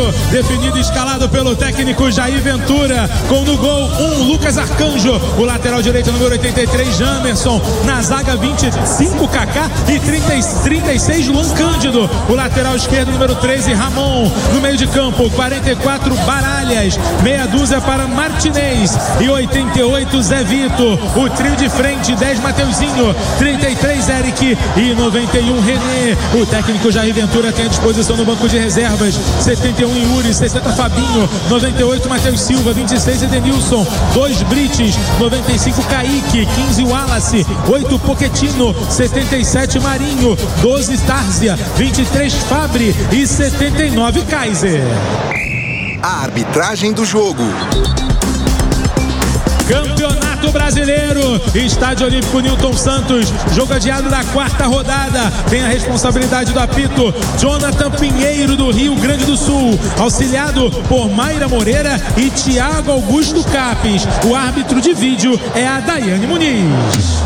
definido e escalado pelo técnico Jair Ventura, com no gol Lucas Arcanjo, o lateral direito número 83 Jamerson, na zaga 25 Kaká e 36 Luan Cândido, o lateral esquerdo número 13 Ramon, no meio de campo 44 Baralhas, meia dúzia para Martinez e 88 Zé Vito, o trio de frente 10 Mateuzinho, 33 Eric e 91 René. O técnico Jair Ventura tem à disposição no banco de reservas 71 Yuri, 60 Fabinho, 98 Matheus Silva, 26 Edenilson, 2 Brites, 95 Kaique, 15 Wallace, 8 Pochettino, 77 Marinho, 12 Tárzia, 23 Fabri e 79 Kaiser. A arbitragem do jogo. Campeonato Brasileiro, Estádio Olímpico Newton Santos, jogo adiado da 4ª rodada, tem a responsabilidade do apito Jonathan Pinheiro do Rio Grande do Sul, auxiliado por Mayra Moreira e Thiago Augusto Capes. O árbitro de vídeo é a Daiane Muniz.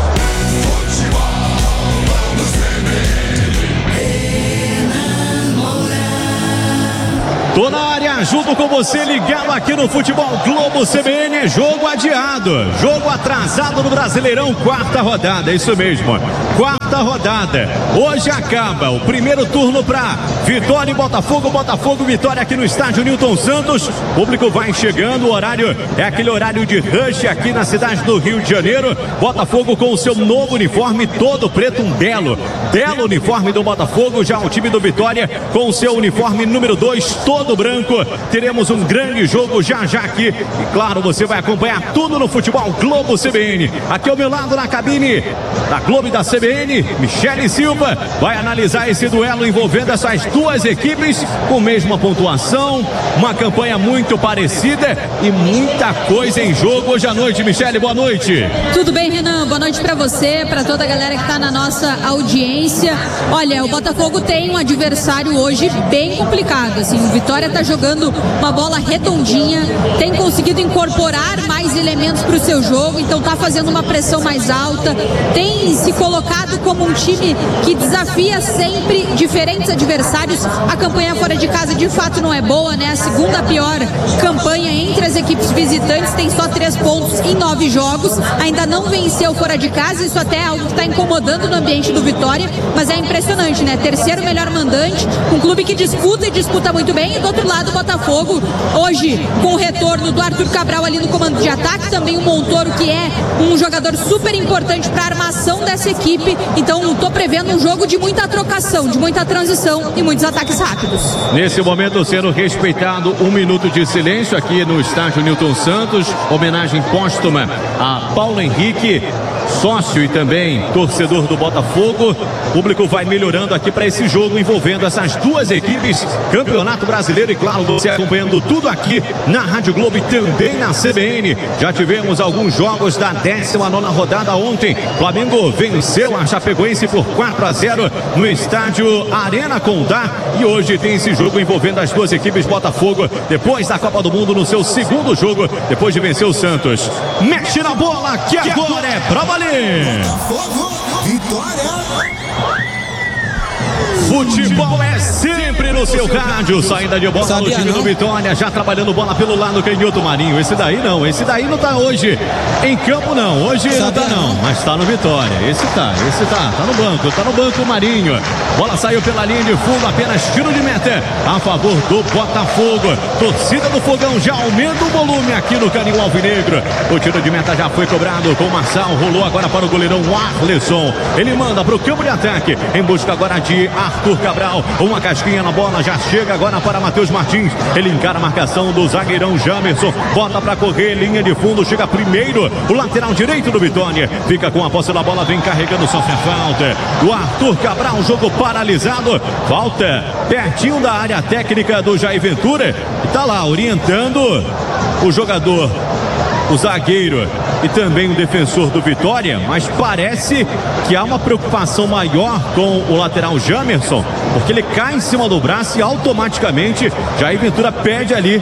Tô na área, junto com você, ligado aqui no Futebol Globo CBN, jogo adiado, jogo atrasado no Brasileirão, 4ª rodada, isso mesmo, 4ª rodada, hoje acaba o primeiro turno para Vitória e Botafogo, Vitória aqui no estádio Newton Santos, o público vai chegando, o horário é aquele horário de rush aqui na cidade do Rio de Janeiro, Botafogo com o seu novo uniforme todo preto, um belo uniforme do Botafogo, já o time do Vitória com o seu uniforme número 2, todo branco. Teremos um grande jogo já aqui e claro, você vai acompanhar tudo no Futebol Globo CBN. Aqui ao meu lado na cabine da Globo e da CBN, Michele Silva vai analisar esse duelo envolvendo essas duas equipes com mesma pontuação, uma campanha muito parecida e muita coisa em jogo hoje à noite. Michele, boa noite. Tudo bem, Renan? Boa noite para você, para toda a galera que está na nossa audiência. Olha, o Botafogo tem um adversário hoje bem complicado, assim, o Vitória está jogando uma bola redondinha, tem conseguido incorporar mais elementos para o seu jogo, então está fazendo uma pressão mais alta, tem se colocado como um time que desafia sempre diferentes adversários. A campanha fora de casa de fato não é boa, né? A segunda pior campanha entre as equipes visitantes, tem só 3 pontos em 9 jogos, ainda não venceu fora de casa, isso até é algo que está incomodando no ambiente do Vitória, mas é impressionante, né? Terceiro melhor mandante, um clube que disputa muito bem. E do outro lado, o Botafogo, hoje com o retorno do Arthur Cabral ali no comando de ataque, também o Montoro, que é um jogador super importante para a armação dessa equipe. Então estou prevendo um jogo de muita trocação, de muita transição e muitos ataques rápidos. Nesse momento sendo respeitado 1 minuto de silêncio aqui no estádio Newton Santos, homenagem póstuma a Paulo Henrique, sócio e também torcedor do Botafogo. O público vai melhorando aqui para esse jogo envolvendo essas duas equipes, Campeonato Brasileiro, e claro, você acompanhando tudo aqui na Rádio Globo e também na CBN. Já tivemos alguns jogos da 19ª rodada ontem. Flamengo venceu a Chapecoense por 4-0 no estádio Arena Condá, e hoje tem esse jogo envolvendo as duas equipes. Botafogo, depois da Copa do Mundo, no seu segundo jogo, depois de vencer o Santos. Mexe na bola, que agora é pra valer! Botafogo, Vitória! Futebol é sempre no seu rádio. Saída de bola do time do Vitória, já trabalhando bola pelo lado canhoto. Marinho, esse daí não tá hoje em campo não, hoje não tá não, mas tá no Vitória, esse tá no banco o Marinho. Bola saiu pela linha de fundo, apenas tiro de meta a favor do Botafogo. Torcida do Fogão já aumenta o volume aqui no Canil Alvinegro. O tiro de meta já foi cobrado com o Marçal, rolou agora para o goleirão Arleson. Ele manda para o campo de ataque, em busca agora de Arthur Cabral. Uma casquinha na bola, já chega agora para Matheus Martins. Ele encara a marcação do zagueirão Jamerson, bota para correr, linha de fundo, chega primeiro o lateral direito do Vitória. Fica com a posse da bola, vem carregando, sofre a falta do Arthur Cabral, jogo paralisado, falta pertinho da área técnica do Jair Ventura, e tá lá orientando o jogador o zagueiro e também o defensor do Vitória, mas parece que há uma preocupação maior com o lateral Jamerson, porque ele cai em cima do braço e automaticamente Jair Ventura pede ali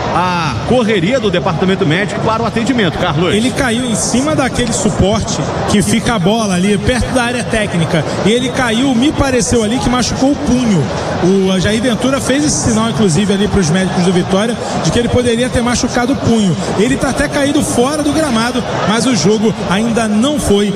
a correria do departamento médico para o atendimento. Carlos, ele caiu em cima daquele suporte que fica a bola ali perto da área técnica, e ele caiu, me pareceu ali que machucou o punho. O Jair Ventura fez esse sinal inclusive ali para os médicos do Vitória de que ele poderia ter machucado o punho. Ele está até caído fora do gramado, mas o jogo ainda não foi,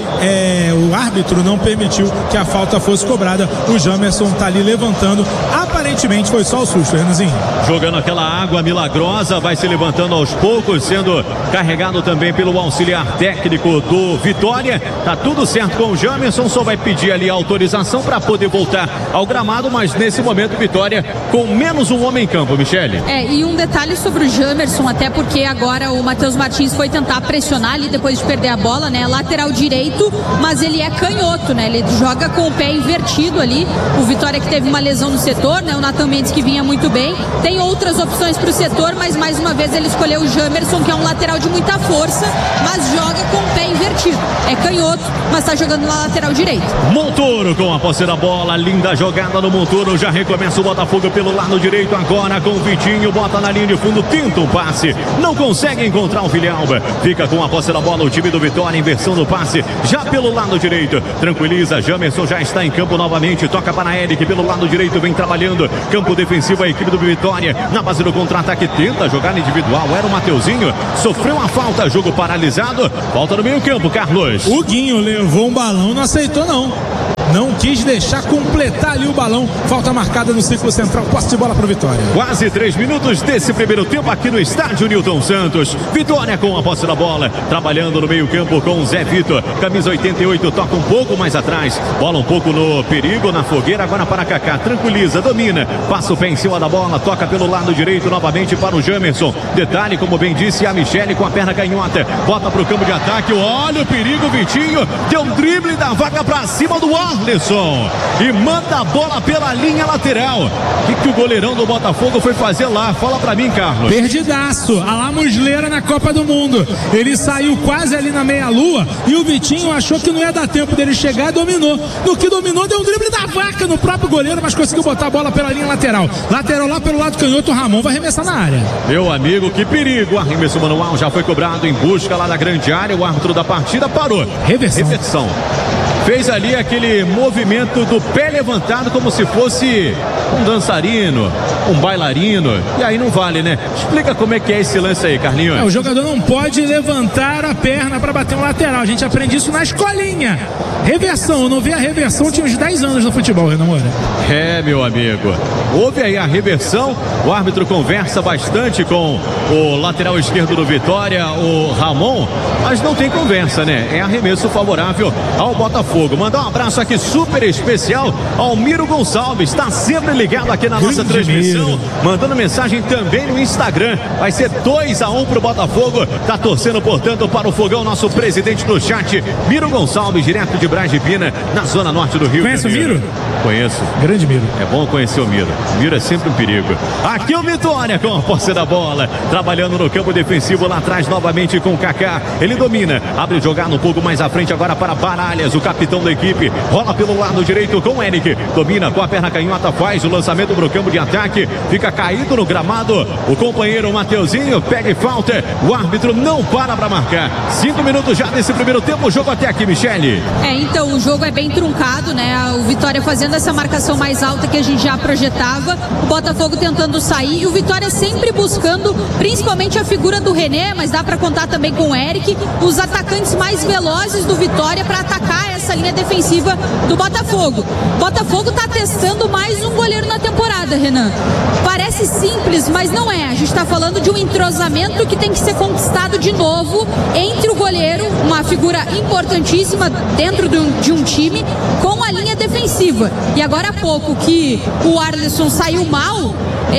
o árbitro não permitiu que a falta fosse cobrada. O Jamerson está ali levantando, aparentemente foi só o susto, Renanzinho. Jogando aquela água milagrosa, vai se levantando aos poucos, sendo carregado também pelo auxiliar técnico do Vitória. Tá tudo certo com o Jamerson, só vai pedir ali a autorização para poder voltar ao gramado, mas nesse momento Vitória com menos um homem em campo, Michele. E um detalhe sobre o Jamerson, até porque agora o Matheus Martins foi tentar pressionar ali depois de perder a bola, né? Lateral direito, mas ele é canhoto, né? Ele joga com o pé invertido ali. O Vitória que teve uma lesão no setor, né? O Nathan Mendes que vinha muito bem. Tem outras opções para o setor, mas mais uma vez ele escolheu o Jamerson, que é um lateral de muita força, mas joga com o pé invertido. É canhoto, mas está jogando na lateral direito. Montoro com a posse da bola, linda jogada no Montoro, já recomeça o Botafogo pelo lado direito agora com o Vitinho, bota na linha de fundo, tenta um passe, não consegue encontrar o Vilhalba, fica com a posse da bola o time do Vitória, inversão do passe, já pelo lado direito, tranquiliza, Jamerson já está em campo novamente, toca para Eric pelo lado direito, vem trabalhando, campo defensivo a equipe do Vitória, na base do contra-ataque, tenta jogar individual, era o Mateuzinho, sofreu uma falta, jogo paralisado, volta no meio campo, Carlos. O Guinho levou um balão, não aceitou não quis deixar completar ali o balão, falta marcada no círculo central, posse de bola para o Vitória. Quase 3 minutos desse primeiro tempo aqui no estádio Newton Santos. Vitória com a posse da bola, trabalhando no meio campo com o Zé Vitor, camisa 88, toca um pouco mais atrás, bola um pouco no perigo, na fogueira, agora para Kaká, tranquiliza, domina, passa o pé em cima da bola, toca pelo lado direito novamente para o Jamerson, detalhe, como bem disse a Michele com a perna canhota, bota para o campo de ataque, olha o perigo, Vitinho, deu um drible da vaca para cima do Arlisson e manda a bola pela linha lateral. O que o goleirão do Botafogo foi fazer lá? Fala pra mim, Carlos. Perdidaço, a lá Musleira na Copa do Mundo. Ele saiu quase ali na meia-lua e o Vitinho achou que não ia dar tempo dele chegar e dominou. No que dominou, deu um drible da vaca no próprio goleiro, mas conseguiu botar a bola pela linha lateral. Lateral lá pelo lado canhoto, o Ramon vai arremessar na área. Meu amigo, que perigo. Arremesso manual já foi cobrado em busca lá da grande área. O árbitro da partida parou. Reversão. Fez ali aquele movimento do pé levantado como se fosse um dançarino, um bailarino. E aí não vale, né? Explica como é que é esse lance aí, Carlinhos. O jogador não pode levantar a perna para bater um lateral. A gente aprende isso na escolinha. Reversão, eu não vi a reversão, tinha uns 10 anos no futebol, Renan Moura. Meu amigo. Houve aí a reversão. O árbitro conversa bastante com o lateral esquerdo do Vitória, o Ramon, mas não tem conversa, né? É arremesso favorável ao Botafogo. Mandar um abraço aqui super especial ao Miro Gonçalves, está sempre ligado aqui na nossa transmissão, mandando mensagem também no Instagram. Vai ser 2-1 pro Botafogo, tá torcendo portanto para o Fogão, nosso presidente do chat, Miro Gonçalves, direto de Braz de Pina, na zona norte do Rio. Conhece o Miro? Conheço. Grande Miro. É bom conhecer o Miro. Miro é sempre um perigo. Aqui o Vitória com a posse da bola, trabalhando no campo defensivo lá atrás novamente com o Kaká. Ele domina, abre jogada um pouco mais à frente agora para Baralhas, o capitão da equipe, rola pelo lado direito com o Eric, domina com a perna canhota, faz o lançamento pro campo de ataque, fica caído no gramado, o companheiro Mateuzinho pega e falta, o árbitro não para marcar. 5 minutos já desse primeiro tempo, o jogo até aqui, Michele. Então o jogo é bem truncado, né? O Vitória fazendo essa marcação mais alta que a gente já projetava, o Botafogo tentando sair e o Vitória sempre buscando, principalmente a figura do René, mas dá para contar também com o Eric, os atacantes mais velozes do Vitória para atacar essa linha defensiva do Botafogo. Botafogo tá testando mais um goleiro na temporada, Renan. Parece simples, mas não é. A gente está falando de um entrosamento que tem que ser conquistado de novo entre o goleiro, uma figura importantíssima dentro de um time, com a linha defensiva. E agora há pouco que o Arlisson saiu mal,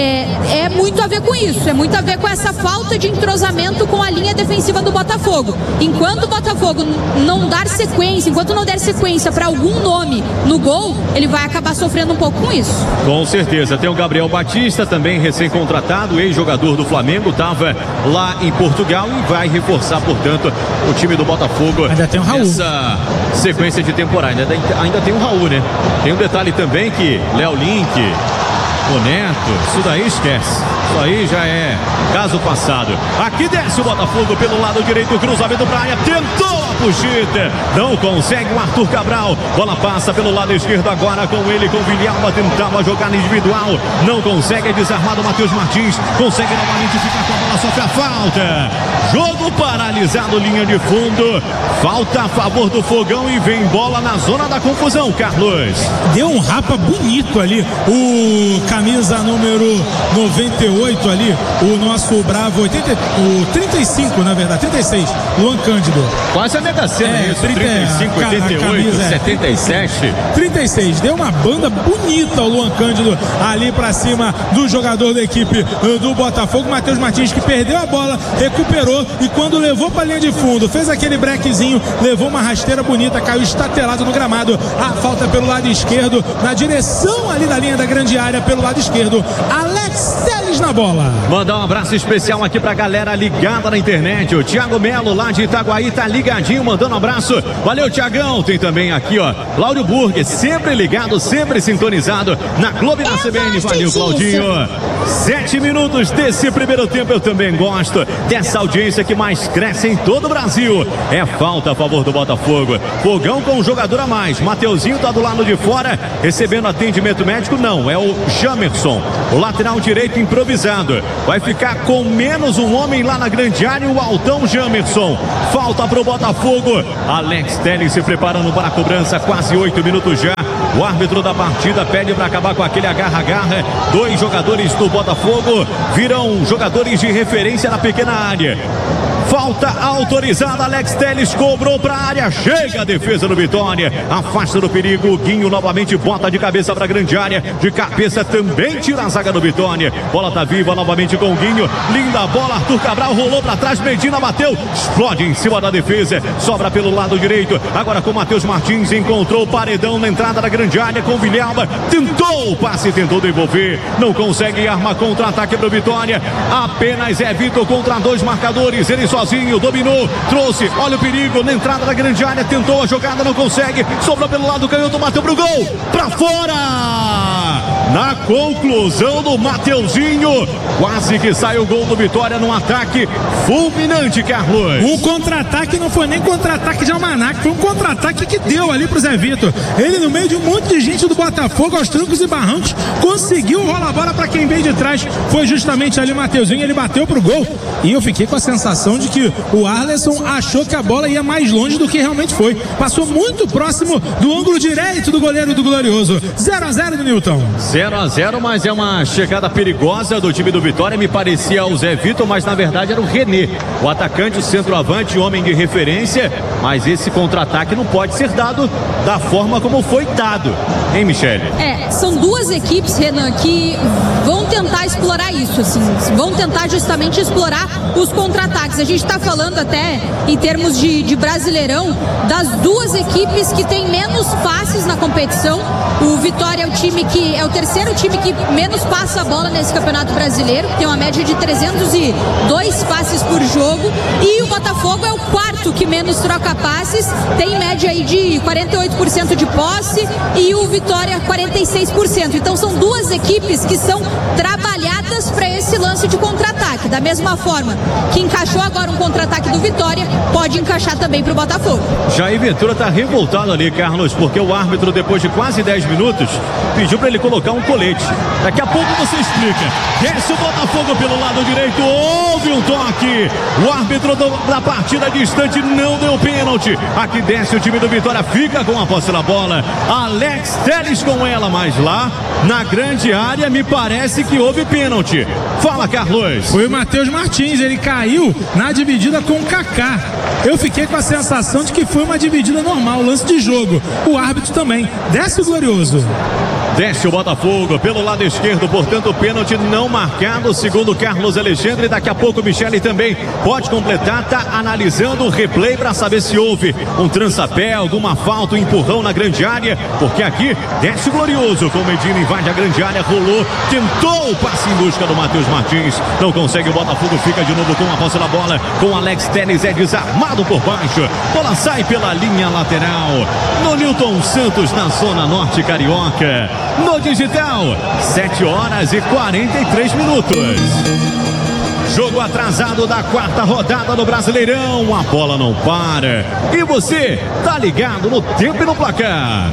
é muito a ver com isso, é muito a ver com essa falta de entrosamento com a linha defensiva do Botafogo. Enquanto o Botafogo não dar sequência, enquanto não der der sequência para algum nome no gol, ele vai acabar sofrendo um pouco com isso. Com certeza. Tem o Gabriel Batista, também recém-contratado, ex-jogador do Flamengo, estava lá em Portugal e vai reforçar, portanto, o time do Botafogo. Ainda tem o Raul. Essa sequência de temporada. Ainda tem o Raul, né? Tem um detalhe também que Léo Link, o Neto, isso daí esquece. Isso aí já é caso passado. Aqui desce o Botafogo pelo lado direito, cruzamento pra área, tentou a puxita, não consegue o Arthur Cabral. Bola passa pelo lado esquerdo agora com ele, com o Vilhalba, tentava jogar no individual, não consegue, é desarmado o Matheus Martins, consegue novamente ficar com a bola, sofre a falta. Jogo paralisado, linha de fundo, falta a favor do Fogão e vem bola na zona da confusão, Carlos. Deu um rapa bonito ali, o camisa número 98 ali, o nosso bravo, o 35 na verdade, 36, Luan Cândido. Quase a Mega Sena, isso, 35, 88, 77. 36, deu uma banda bonita o Luan Cândido ali pra cima do jogador da equipe do Botafogo, Matheus Martins, que perdeu a bola, recuperou e quando levou pra linha de fundo, fez aquele brequezinho, levou uma rasteira bonita, caiu estatelado no gramado, a falta pelo lado esquerdo, na direção ali da linha da grande área, pelo lado esquerdo, Alex Telles na bola. Mandar um abraço especial aqui pra galera ligada na internet, o Thiago Melo lá de Itaguaí tá ligadinho, mandando um abraço, valeu Thiagão. Tem também aqui, ó, Cláudio Burger, sempre ligado, sempre sintonizado na Globo e na CBN, valeu Claudinho. 7 minutos desse primeiro tempo, eu também gosto dessa audiência que mais cresce em todo o Brasil. É falta a favor do Botafogo, Fogão com um jogador a mais, Mateuzinho tá do lado de fora, recebendo atendimento médico, não, é o Jamerson, o lateral direito improvisado, vai ficar com menos um homem lá na grande área, o altão Jamerson, falta pro Botafogo, Alex Telles se preparando para a cobrança, quase 8 minutos já, o árbitro da partida pede para acabar com aquele agarra-agarra, 2 jogadores do Botafogo viram jogadores de referência na pequena área. Falta autorizada, Alex Telles cobrou para a área, chega a defesa do Vitória, afasta do perigo, o Guinho novamente bota de cabeça para a grande área, de cabeça também tira a zaga do Vitória, bola tá viva novamente com o Guinho, linda bola, Arthur Cabral rolou para trás, Medina bateu, explode em cima da defesa, sobra pelo lado direito, agora com Matheus Martins, encontrou o paredão na entrada da grande área com o Vilhalba, tentou o passe, tentou devolver, não consegue, arma contra-ataque para o Vitória, apenas é Vitor contra 2 marcadores, ele sozinho, dominou, trouxe, olha o perigo, na entrada da grande área, tentou a jogada, não consegue, sobra pelo lado canhoto, bateu pro gol, pra fora! Na conclusão do Mateuzinho, quase que sai o gol do Vitória num ataque fulminante, Carlos. O contra-ataque não foi nem contra-ataque de almanac, foi um contra-ataque que deu ali pro Zé Vitor. Ele no meio de um monte de gente do Botafogo, aos trancos e barrancos, conseguiu rolar a bola pra quem veio de trás, foi justamente ali o Mateuzinho, ele bateu pro gol. E eu fiquei com a sensação de que o Arleson achou que a bola ia mais longe do que realmente foi. Passou muito próximo do ângulo direito do goleiro do Glorioso. 0-0 do Newton. 0-0, mas é uma chegada perigosa do time do Vitória. Me parecia o Zé Vitor, mas na verdade era o René, o atacante, o centroavante, homem de referência. Mas esse contra-ataque não pode ser dado da forma como foi dado, hein, Michele? São 2 equipes, Renan, que vão tentar explorar isso, assim, vão tentar justamente explorar os contra-ataques. A gente está falando até em termos de Brasileirão, das 2 equipes que têm menos passes na competição. O Vitória é o time que é o terceiro time que menos passa a bola nesse Campeonato Brasileiro, tem uma média de 302 passes por jogo, e o Botafogo é o 4º que menos troca passes, tem média aí de 48% de posse, e o Vitória 46%. Então são 2 equipes que são trabalhadas para esse lance de contra-ataque. Da mesma forma que encaixou agora um contra-ataque do Vitória, pode encaixar também para o Botafogo. Jair Ventura está revoltado ali, Carlos, porque o árbitro, depois de quase 10 minutos, pediu para ele colocar um colete. Daqui a pouco você explica. Desce o Botafogo pelo lado direito, houve um toque. O árbitro da partida distante não deu pênalti. Aqui desce o time do Vitória, fica com a posse da bola. Alex Telles com ela, mas lá na grande área me parece que houve pênalti. Fala, Carlos. Foi o Matheus Martins, ele caiu na dividida com o Kaká. Eu fiquei com a sensação de que foi uma dividida normal, lance de jogo. O árbitro também. Desce o Glorioso. Desce o Botafogo pelo lado esquerdo, portanto pênalti não marcado, segundo Carlos Alexandre. Daqui a pouco o Michele também pode completar, tá analisando o replay para saber se houve um trançapé, alguma falta, um empurrão na grande área, porque aqui desce o Glorioso, com o Medina, invade a grande área, rolou, tentou o passe em busca do Matheus Martins, não consegue, o Botafogo fica de novo com a posse da bola, com Alex Telles, é desarmado por baixo, bola sai pela linha lateral, no Newton Santos, na zona norte carioca. No digital, 7h43. Jogo atrasado da quarta rodada do Brasileirão. A bola não para. E você tá ligado no tempo e no placar.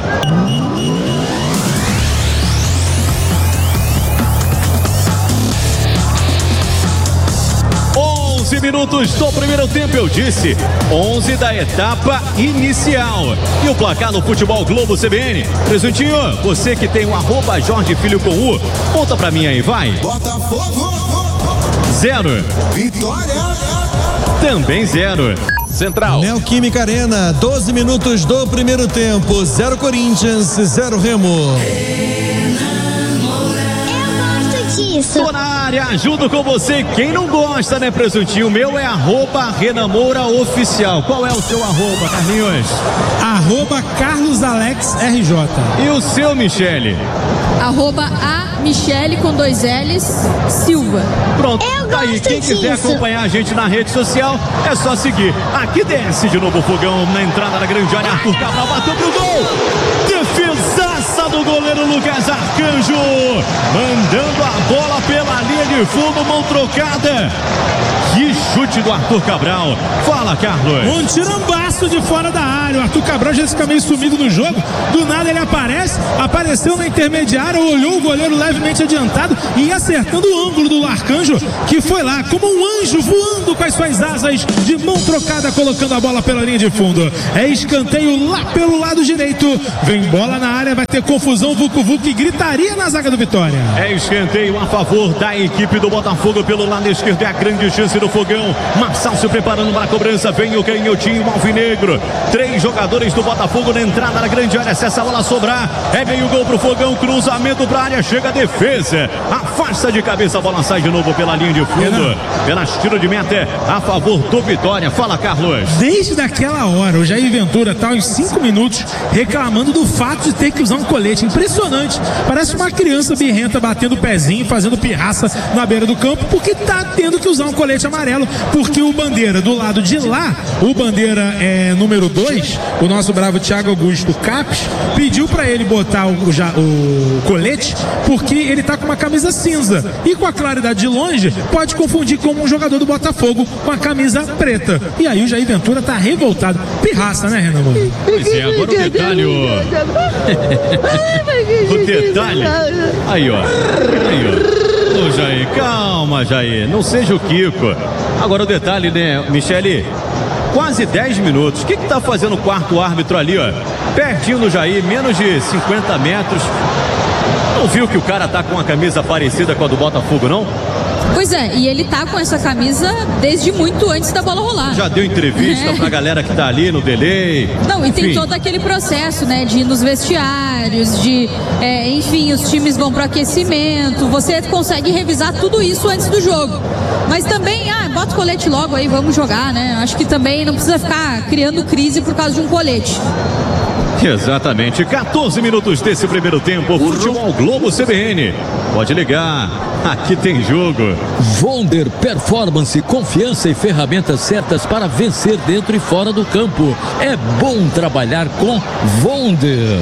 11 minutos do primeiro tempo, eu disse 11 da etapa inicial. E o placar no Futebol Globo CBN. Presuntinho, você que tem o @Jorge Filho com U, conta pra mim aí, vai. Botafogo. 0. Vitória. Também 0. Central. Neoquímica Arena, 12 minutos do primeiro tempo. 0 Corinthians, 0 Remo. Tô na área, junto com você. Quem não gosta, né, Presuntinho? O meu é @Renamoura Oficial. Qual é o seu @, Carlinhos? @CarlosAlexRJ. E o seu, Michele? @Michele com 2 L's Silva. Pronto, tá aí. Quem quiser acompanhar a gente na rede social, é só seguir. Aqui desce de novo o fogão na entrada da grande área. Arthur Cabral bateu pro gol. Defesaça do goleiro Lucas Arcanjo. Mandando a bola pela linha de fundo, mão trocada. Que chute do Arthur Cabral. Fala, Carlos. Um tirambaço de fora da área. O Arthur Cabral já fica meio sumido no jogo. Do nada ele apareceu na intermediária, olhou o goleiro levemente adiantado e ia acertando o ângulo do Arcanjo, que foi lá como um anjo voando com as suas asas de mão trocada, colocando a bola pela linha de fundo. É escanteio lá pelo lado direito. Vem bola na área, vai ter confusão, vucu-vucu e gritaria na zaga do Vitória. É escanteio a favor da equipe do Botafogo pelo lado esquerdo. É a grande chance do Fogão. Marçal se preparando para a cobrança. Vem o canhotinho alvinegro. 3 jogadores do Botafogo na entrada da grande área. Se essa bola sobrar, é meio gol pro Fogão. Cruzamento para a área. Chega a defesa. Afasta de cabeça. A bola sai de novo pela linha de fundo. Pela tiro de meta a favor do Vitória. Fala, Carlos. Desde aquela hora, o Jair Ventura tá uns 5 minutos reclamando do fato de ter que usar um colete. Impressionante. Parece uma criança birrenta batendo o pezinho, fazendo pirraça na beira do campo, porque tá tendo que usar um colete amarelo, porque o Bandeira do lado de lá, o Bandeira número 2, o nosso bravo Thiago Augusto Capes, pediu pra ele botar o colete, porque ele tá com uma camisa cinza, e com a claridade de longe, pode confundir com um jogador do Botafogo com a camisa preta. E aí o Jair Ventura tá revoltado. Pirraça, né, Renan? Pois é, agora o detalhe, o detalhe. Aí, ó. Ô, Jair, calma, Jair. Não seja o Kiko. Agora o detalhe, né, Michele? Quase 10 minutos. O que tá fazendo o quarto árbitro ali, ó? Pertinho do Jair, menos de 50 metros. Não viu que o cara tá com uma camisa parecida com a do Botafogo, não? Pois é, e ele tá com essa camisa desde muito antes da bola rolar. Já deu entrevista pra galera que tá ali no delay. Não, e tem todo aquele processo, né, de ir nos vestiários, enfim, os times vão pro aquecimento, você consegue revisar tudo isso antes do jogo. Mas também, bota o colete logo aí, vamos jogar, né? Acho que também não precisa ficar criando crise por causa de um colete. Exatamente, 14 minutos desse primeiro tempo. Futebol Globo CBN. Pode ligar, aqui tem jogo. Vonder Performance, confiança e ferramentas certas para vencer dentro e fora do campo. É bom trabalhar com Vonder.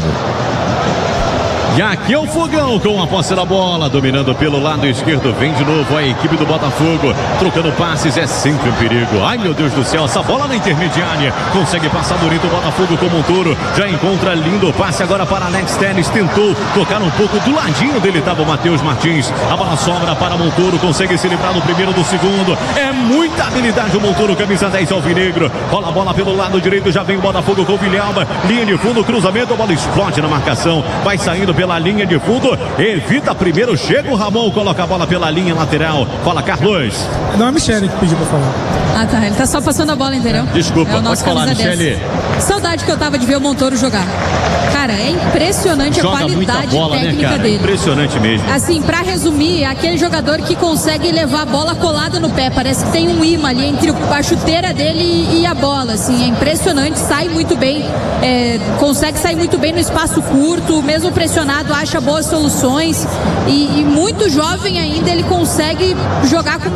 E aqui é o Fogão com a posse da bola, dominando pelo lado esquerdo. Vem de novo a equipe do Botafogo, trocando passes, é sempre um perigo. Ai, meu Deus do céu, essa bola na intermediária. Consegue passar bonito o Botafogo como um touro. Já encontra lindo passe agora para Alex Telles. Tentou tocar um pouco do ladinho dele, estava o Matheus Martins. A bola sobra para Montoro, consegue se livrar do primeiro, do segundo. É muita habilidade o Montoro, camisa 10 alvinegro. Rola a bola pelo lado direito, já vem o Botafogo com o Vilhalba. Linha de fundo, cruzamento, a bola explode na marcação. Vai saindo pela linha de fundo, evita primeiro, chega o Ramon, coloca a bola pela linha lateral. Fala, Carlos. Não, a Michele que pediu pra falar. Ah, tá, ele tá só passando a bola, entendeu? Desculpa, pode falar, Michele. Saudade que eu tava de ver o Montoro jogar. Cara, é impressionante Joga a qualidade bola, técnica, né, cara? dele. Impressionante mesmo. Assim, pra resumir, é aquele jogador que consegue levar a bola colada no pé. Parece que tem um imã ali entre a chuteira dele e a bola. Assim, é impressionante, sai muito bem, consegue sair muito bem no espaço curto, mesmo pressionado, acha boas soluções. E muito jovem ainda, ele consegue jogar com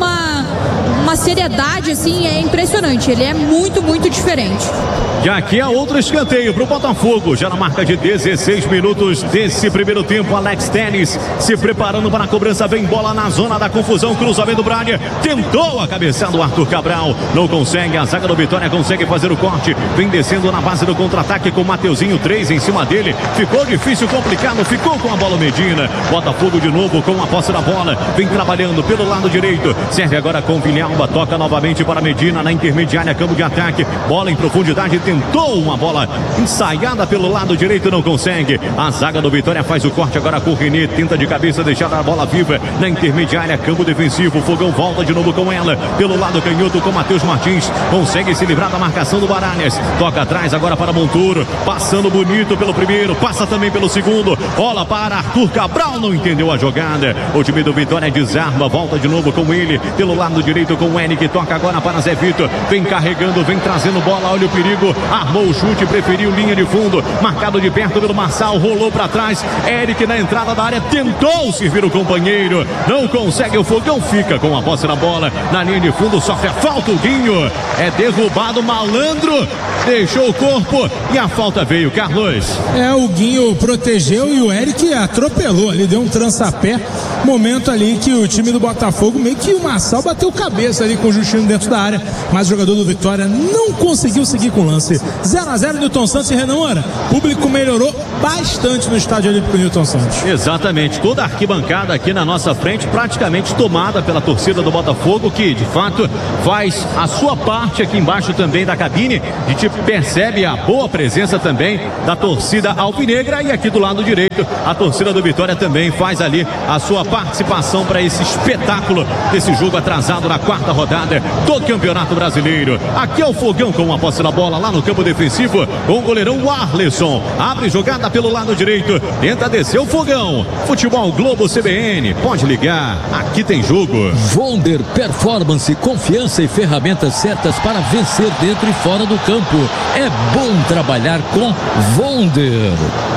uma seriedade, assim, é impressionante. Ele é muito, muito diferente. E aqui é outro escanteio para o Botafogo, já na marca de 16 minutos desse primeiro tempo. Alex Telles se preparando para a cobrança, vem bola na zona da confusão, cruzamento do Braga, tentou a cabeçada do Arthur Cabral, não consegue, a zaga do Vitória consegue fazer o corte, vem descendo na base do contra-ataque com o Mateuzinho, 3 em cima dele, ficou difícil, complicado, ficou com a bola Medina, Botafogo de novo com a posse da bola, vem trabalhando pelo lado direito, serve agora com Vilhalba, toca novamente para Medina na intermediária, campo de ataque, bola em profundidade, tentou uma bola ensaiada pelo lado direito, não consegue. A zaga do Vitória faz o corte agora com o René, tenta de cabeça deixar a bola viva na intermediária, campo defensivo. Fogão volta de novo com ela pelo lado canhoto com Matheus Martins, consegue se livrar da marcação do Baralhas, toca atrás agora para Montoro, passando bonito pelo primeiro, passa também pelo segundo, bola para Arthur Cabral, não entendeu a jogada. O time do Vitória desarma, volta de novo com ele pelo lado direito com o Eric, toca agora para Zé Vitor, vem carregando, vem trazendo bola, olha o perigo, armou o chute, preferiu linha de fundo, marcado de perto pelo Marçal, rolou para trás, Eric na entrada da área, tentou servir o companheiro, não consegue, o Fogão fica com a posse na bola, na linha de fundo, sofre a falta, o Guinho é derrubado, Malandro deixou o corpo e a falta veio, Carlos. O Guinho protegeu e o Eric atropelou ali, deu um trança-pé, momento ali que o time do Botafogo, meio que o Marçal bateu cabeça ali com o Justino dentro da área, mas o jogador do Vitória não conseguiu seguir com o lance. 0-0 Newton Santos e Renan Moura. O público melhorou bastante no estádio olímpico Newton Santos. Exatamente, toda a arquibancada aqui na nossa frente praticamente tomada pela torcida do Botafogo, que de fato faz a sua parte aqui embaixo também da cabine. A gente percebe a boa presença também da torcida alvinegra, e aqui do lado direito a torcida do Vitória também faz ali a sua participação para esse espetáculo desse jogo atrasado na quarta rodada do Campeonato Brasileiro. Aqui é o Fogão com a posse da bola lá no campo defensivo com o goleirão Arleson, abre jogada pelo lado direito, tenta descer o Fogão. Futebol Globo CBN, pode ligar, aqui tem jogo. Vonder Performance, confiança e ferramentas certas para vencer dentro e fora do campo. É bom trabalhar com Vonder.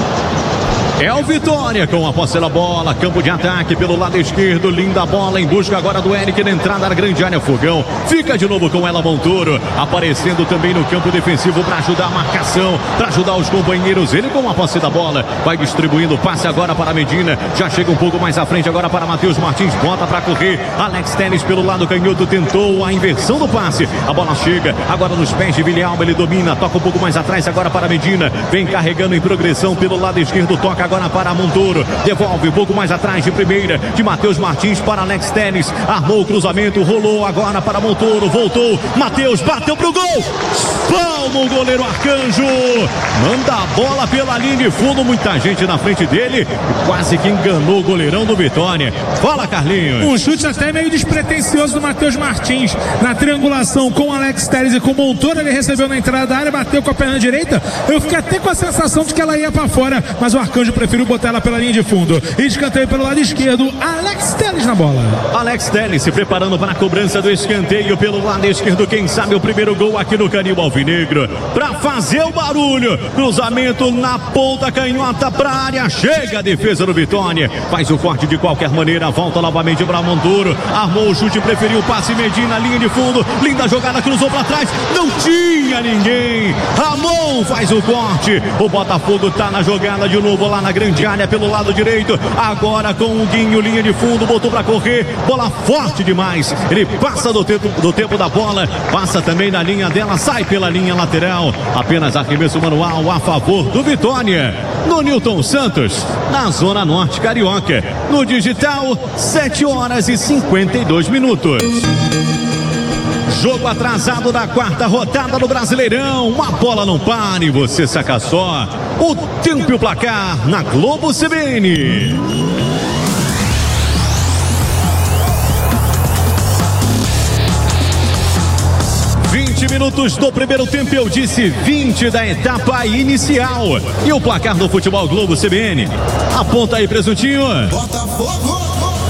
É o Vitória com a posse da bola, campo de ataque pelo lado esquerdo, linda bola em busca agora do Eric na entrada da grande área, Fogão fica de novo com ela, Montoro aparecendo também no campo defensivo para ajudar a marcação, para ajudar os companheiros, ele com a posse da bola, vai distribuindo, passe agora para Medina, já chega um pouco mais à frente agora para Matheus Martins, bota para correr, Alex Telles pelo lado canhoto, tentou a inversão do passe, a bola chega agora nos pés de Vilhalba, ele domina, toca um pouco mais atrás agora para Medina, vem carregando em progressão pelo lado esquerdo, toca agora para Montoro, devolve um pouco mais atrás de primeira, de Matheus Martins para Alex Telles, armou o cruzamento, rolou agora para Montoro, voltou, Matheus bateu pro gol, palma o goleiro Arcanjo, manda a bola pela linha de fundo, muita gente na frente dele, quase que enganou o goleirão do Vitória. Fala, Carlinhos. Um chute até meio despretensioso do Matheus Martins, na triangulação com Alex Telles e com o Montoro, ele recebeu na entrada da área, bateu com a perna direita, eu fiquei até com a sensação de que ela ia para fora, mas o Arcanjo preferiu botar ela pela linha de fundo, e escanteio pelo lado esquerdo, Alex Telles na bola. Alex Telles se preparando para a cobrança do escanteio pelo lado esquerdo, quem sabe o primeiro gol aqui no Canil Alvinegro, para fazer o barulho, cruzamento na ponta canhota para a área, chega a defesa do Vitória, faz o corte de qualquer maneira, volta novamente para Montoro, armou o chute, preferiu o passe, Medina, linha de fundo, linda jogada, cruzou para trás, não tinha ninguém, Ramon faz o corte, o Botafogo tá na jogada de novo lá na grande área pelo lado direito, agora com o Guinho, linha de fundo, botou para correr, bola forte demais, ele passa do tempo da bola, passa também na linha dela, sai pela linha lateral, apenas arremesso manual a favor do Vitória, no Newton Santos, na Zona Norte Carioca, no digital, 7 horas e 52 minutos. Jogo atrasado da quarta rodada do Brasileirão. Uma bola não para e você saca só. O tempo e o placar na Globo CBN. Minutos do primeiro tempo, eu disse 20 da etapa inicial. E o placar do Futebol Globo CBN? Aponta aí, presuntinho. Botafogo.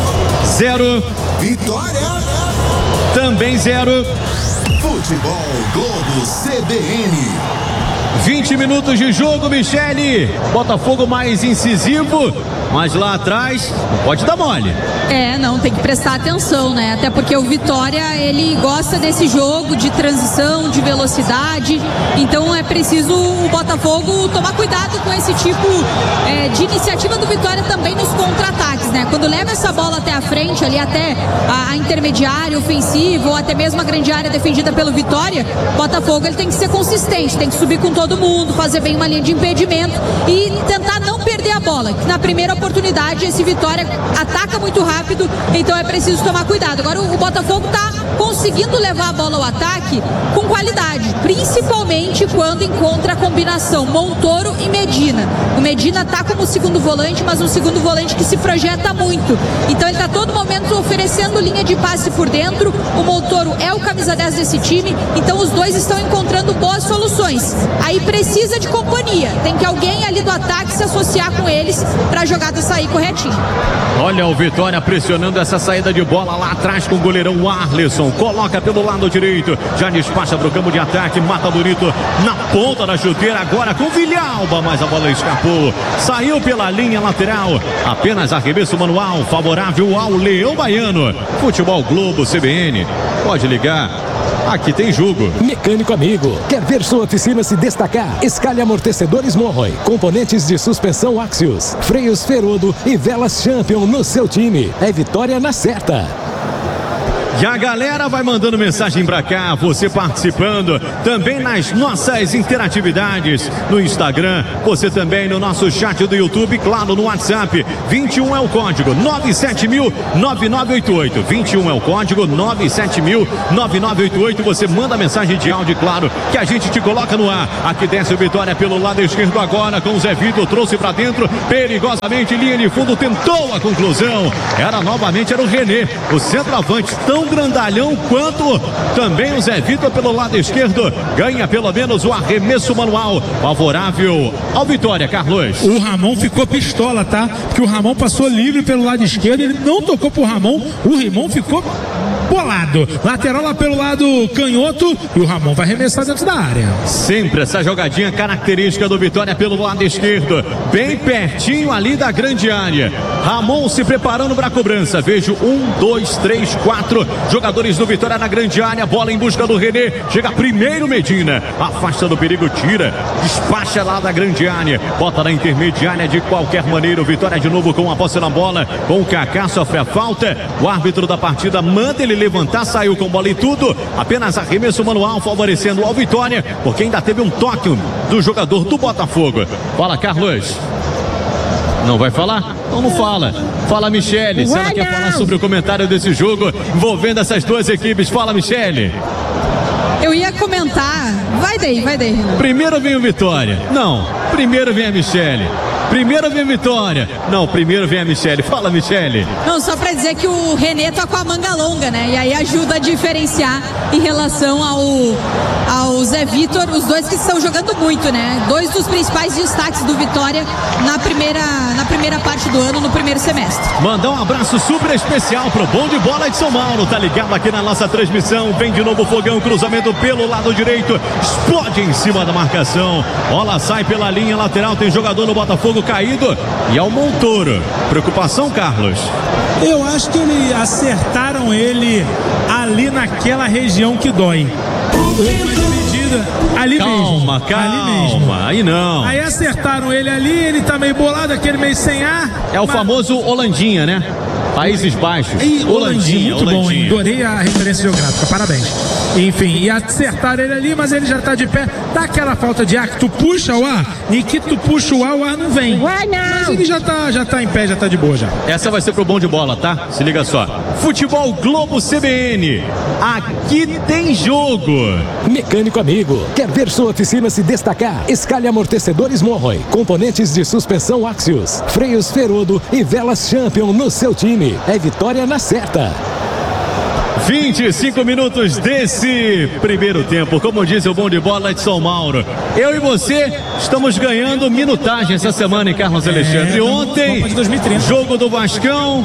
0. Vitória. Também 0. Futebol Globo CBN. 20 minutos de jogo, Michele. Botafogo mais incisivo, mas lá atrás não pode dar mole. Não, tem que prestar atenção, né? Até porque o Vitória, ele gosta desse jogo de transição, de velocidade. Então é preciso o Botafogo tomar cuidado com esse tipo de iniciativa do Vitória também nos contra-ataques, né? Quando leva essa bola até a frente, ali até a intermediária ofensiva ou até mesmo a grande área defendida pelo Vitória, o Botafogo ele tem que ser consistente, tem que subir com todo mundo, fazer bem uma linha de impedimento e tentar não perder a bola. Na primeira oportunidade, esse Vitória ataca muito rápido, então é preciso tomar cuidado. Agora o Botafogo está conseguindo levar a bola ao ataque com qualidade, principalmente quando encontra a combinação Montoro e Medina. O Medina está como segundo volante, mas um segundo volante que se projeta muito. Então ele está todo momento oferecendo linha de passe por dentro. O Montoro é o camisa 10 desse time, então os dois estão encontrando boas soluções. Aí precisa de companhia, tem que alguém ali do ataque se associar com eles para a jogada sair corretinho. Olha o Vitória pressionando essa saída de bola lá atrás com o goleirão Arlisson. Coloca pelo lado direito, já despacha para o campo de ataque, mata bonito na ponta da chuteira, agora com Villalba, mas a bola escapou, saiu pela linha lateral, apenas arremesso manual, favorável ao Leão Baiano. Futebol Globo CBN, pode ligar, aqui tem jogo. Mecânico amigo, quer ver sua oficina se destacar? Escalhe amortecedores Monroy, componentes de suspensão Axios, freios Ferodo e velas Champion no seu time. É vitória na certa. E a galera vai mandando mensagem pra cá, você participando também nas nossas interatividades no Instagram, você também no nosso chat do YouTube, claro, no WhatsApp. 21 é o código 970009988. 21 é o código 970009988. Você manda mensagem de áudio, claro, que a gente te coloca no ar. Aqui desce o Vitória pelo lado esquerdo agora com o Zé Vitor, trouxe pra dentro, perigosamente, linha de fundo, tentou a conclusão. Era o René, o centroavante, tão grandalhão quanto também o Zé Vitor pelo lado esquerdo, ganha pelo menos o arremesso manual, favorável ao Vitória, Carlos. O Ramon ficou pistola, tá? Porque o Ramon passou livre pelo lado esquerdo, ele não tocou pro Ramon, o Ramon ficou bolado, lateral lá pelo lado canhoto e o Ramon vai arremessar dentro da área. Sempre essa jogadinha característica do Vitória pelo lado esquerdo, bem pertinho ali da grande área. Ramon se preparando para a cobrança, vejo 1, 2, 3, 4 jogadores do Vitória na grande área, bola em busca do René, chega primeiro Medina, afasta do perigo, tira, despacha lá da grande área, bota na intermediária de qualquer maneira. O Vitória de novo com a posse na bola, com o Kaká, sofre a falta, o árbitro da partida manda ele levantar, saiu com bola e tudo, apenas arremesso manual favorecendo ao Vitória, porque ainda teve um toque do jogador do Botafogo. Fala, Carlos. Não vai falar? Então não fala. Fala, Michele, se ela quer falar sobre o comentário desse jogo envolvendo essas duas equipes. Fala, Michele. Eu ia comentar. Vai daí. Primeiro vem o Vitória. Não, primeiro vem a Michele. Primeiro vem a Vitória. Não, primeiro vem a Michele. Fala, Michele. Não, só pra dizer que o René tá com a manga longa, né? E aí ajuda a diferenciar em relação ao Zé Vitor, os dois que estão jogando muito, né? Dois dos principais destaques do Vitória na primeira parte do ano, no primeiro semestre. Mandar um abraço super especial pro Bom de Bola de São Paulo, tá ligado aqui na nossa transmissão. Vem de novo o fogão, cruzamento pelo lado direito, explode em cima da marcação. Bola sai pela linha lateral, tem jogador no Botafogo caído e é o Montoro. Preocupação, Carlos? Eu acho que acertaram ele ali naquela região que dói. Ali calma, mesmo. Ali mesmo. Aí não. Aí acertaram ele ali, ele tá meio bolado, aquele meio sem ar. É o famoso Holandinha, né? Países Baixos. Holandinha, muito bom, hein? Adorei a referência geográfica, parabéns. enfim, e acertaram ele ali, mas ele já tá de pé. Dá aquela falta de ar que tu puxa o ar e que tu puxa o ar não vem. Mas ele já tá em pé, já tá de boa já. Essa vai ser pro bom de bola, tá? Se liga só. Futebol Globo CBN. Aqui tem jogo. Mecânico amigo, quer ver sua oficina se destacar? Escale amortecedores Monroy, componentes de suspensão Axios, freios Ferodo e velas Champion no seu time. É vitória na certa. 25 minutos desse primeiro tempo. Como diz o bom de bola de São Mauro, eu e você estamos ganhando minutagem essa semana, em Carlos Alexandre. Ontem, jogo do Vascão,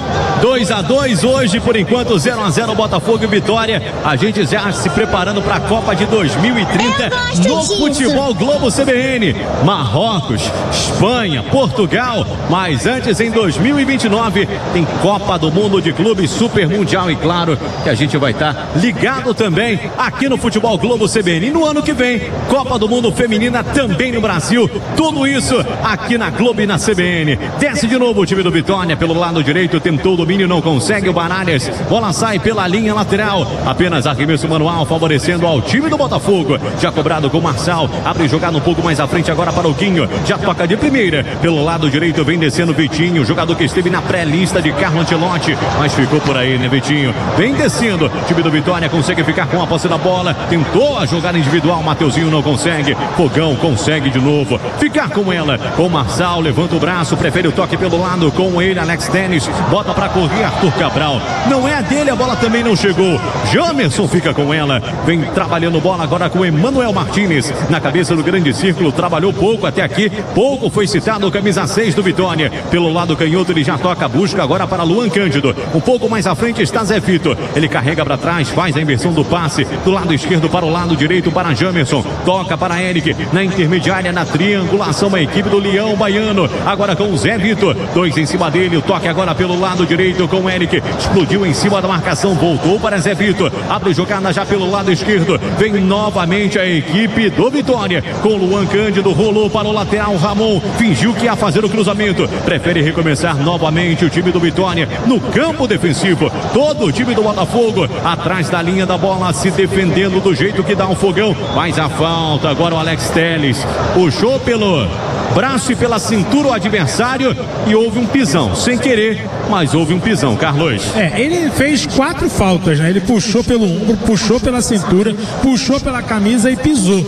2-2. Hoje, por enquanto, 0-0 Botafogo e Vitória. A gente já se preparando para a Copa de 2030 no Futebol Globo CBN. Marrocos, Espanha, Portugal. Mas antes, em 2029, tem Copa do Mundo de Clubes, Super Mundial. E claro que a gente vai estar ligado também aqui no Futebol Globo CBN. E no ano que vem, Copa do Mundo Feminina também no Brasil. Tudo isso aqui na Globo e na CBN. Desce de novo o time do Vitória pelo lado direito, tentou o domínio, não consegue. O Baralhas, bola sai pela linha lateral. Apenas arremesso manual favorecendo ao time do Botafogo. Já cobrado com o Marçal, abre jogada um pouco mais à frente agora para o Quinho. Já toca de primeira, pelo lado direito vem descendo o Vitinho, jogador que esteve na pré-lista de Carlo Ancelotti, mas ficou por aí, né, Vitinho? Vem descendo. O time do Vitória consegue ficar com a posse da bola. Tentou a jogada individual, Mateuzinho não consegue. Fogão consegue de novo ficar com ela. Com o Marçal, levanta o braço, prefere o toque pelo lado. Com ele, Alex Tênis, bota pra correr Arthur Cabral. Não é a dele, a bola também não chegou. Jamerson fica com ela. Vem trabalhando bola agora com Emanuel Martínez. Na cabeça do grande círculo, trabalhou pouco até aqui. Pouco foi citado o camisa 6 do Vitória. Pelo lado canhoto, ele já toca, busca agora para Luan Cândido. Um pouco mais à frente está Zé Vito. Ele carrega para trás, faz a inversão do passe do lado esquerdo para o lado direito para Jamerson, toca para Eric, na intermediária, na triangulação, a equipe do Leão Baiano, agora com o Zé Vitor, 2 em cima dele, o toque agora pelo lado direito com o Eric, explodiu em cima da marcação, voltou para Zé Vitor, abre jogada já pelo lado esquerdo, vem novamente a equipe do Vitória, com Luan Cândido, rolou para o lateral, Ramon, fingiu que ia fazer o cruzamento, prefere recomeçar novamente o time do Vitória, no campo defensivo, todo o time do Botafogo, atrás da linha da bola, se defendendo do jeito que dá um fogão, mas a falta, agora o Alex Telles, puxou pelo braço e pela cintura o adversário e houve um pisão, sem querer, mas houve um pisão, Carlos. Ele fez 4 faltas, né? Ele puxou pelo ombro, puxou pela cintura, puxou pela camisa e pisou.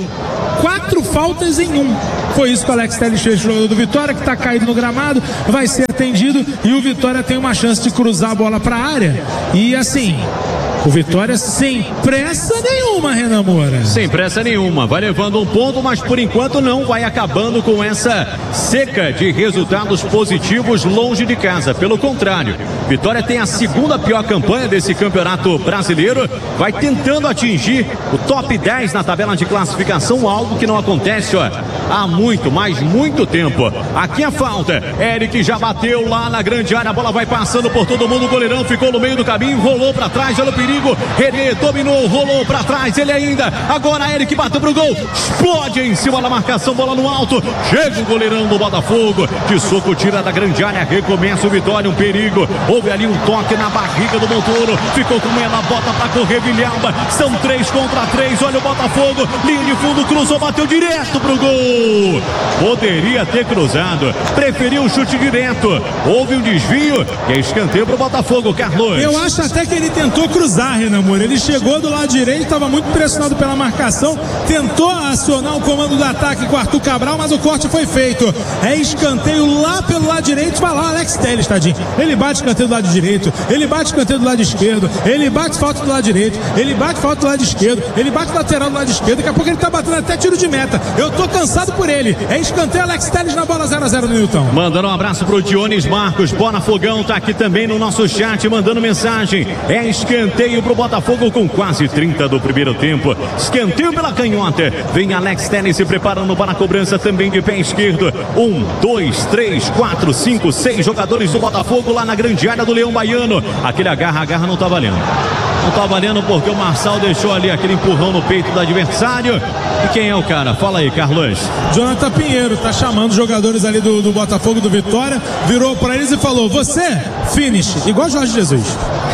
4 faltas em 1. Foi isso que o Alex Telles fez, o jogador do Vitória, que está caído no gramado, vai ser atendido e o Vitória tem uma chance de cruzar a bola para a área. E assim, o Vitória sem pressa nenhuma, Renan Moura. Sem pressa nenhuma, vai levando um ponto, mas por enquanto não vai acabando com essa seca de resultados positivos longe de casa. Pelo contrário, Vitória tem a segunda pior campanha desse campeonato brasileiro, vai tentando atingir o top 10 na tabela de classificação, algo que não acontece há muito, mas muito tempo. Aqui a falta, Eric já bateu lá na grande área, a bola vai passando por todo mundo, o goleirão ficou no meio do caminho, rolou para trás, olha o perigo. René dominou, rolou pra trás, ele ainda, agora Eric bateu pro gol, explode em cima da marcação, bola no alto, chega o goleirão do Botafogo, de soco tira da grande área, recomeça o Vitória, um perigo, houve ali um toque na barriga do Montoro, ficou com ela, bota pra correr Vilhalba, são 3 contra 3, olha o Botafogo, linha de fundo, cruzou, bateu direto pro gol, poderia ter cruzado, preferiu o chute direto, houve um desvio e é escanteio pro Botafogo, Carlos. Eu acho até que ele tentou cruzar, Renan Moura. Ele chegou do lado direito, estava muito pressionado pela marcação, tentou acionar o comando do ataque com o Arthur Cabral, mas o corte foi feito. É escanteio lá pelo lado direito, vai lá Alex Telles, tadinho. Ele bate escanteio do lado direito, ele bate escanteio do lado esquerdo, ele bate falta do lado direito, ele bate falta do lado esquerdo, ele bate lateral do lado esquerdo, daqui a pouco ele tá batendo até tiro de meta. Eu tô cansado por ele. É escanteio, Alex Telles na bola 0-0 no Newton. Mandando um abraço pro Dionis Marcos, Bona Fogão tá aqui também no nosso chat, mandando mensagem. É escanteio pro Botafogo com quase 30 do primeiro tempo. Escanteio pela canhota. Vem Alex Telles se preparando para a cobrança também de pé esquerdo. 1, 2, 3, 4, 5, 6 jogadores do Botafogo lá na grande área do Leão Baiano. Aquele agarra não tá valendo. Não tá valendo porque o Marçal deixou ali aquele empurrão no peito do adversário. E quem é o cara? Fala aí, Carlos. Jonathan Pinheiro tá chamando os jogadores ali do Botafogo, do Vitória, virou para eles e falou: você, finish, igual Jorge Jesus.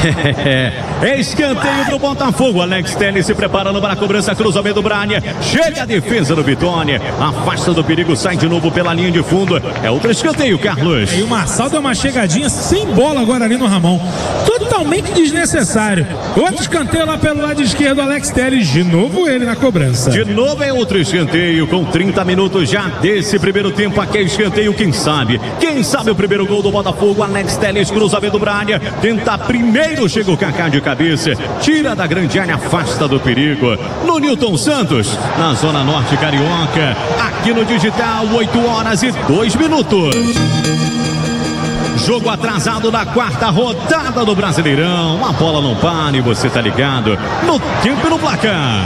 É escanteio pro Botafogo. Alex Telles se preparando para a cobrança, cruzamento do Brania. Chega a defesa do Vitória, afasta do perigo, sai de novo pela linha de fundo. É outro escanteio, Carlos. E o Marçal deu uma chegadinha sem bola agora ali no Ramon. Totalmente desnecessário. Outro escanteio lá pelo lado esquerdo, Alex Telles. De novo ele na cobrança. De novo é outro escanteio com 30 minutos já desse primeiro tempo. Aqui é escanteio, quem sabe? Quem sabe o primeiro gol do Botafogo? Alex Telles, cruzamento do Brania. Tenta primeiro, chega o Kaká de cabeça. Tira da grande área, afasta do perigo. No Newton Santos, na zona norte carioca. Aqui no Digital, 8h02. Jogo atrasado na quarta rodada do Brasileirão. A bola não para e você tá ligado no tempo e no placar.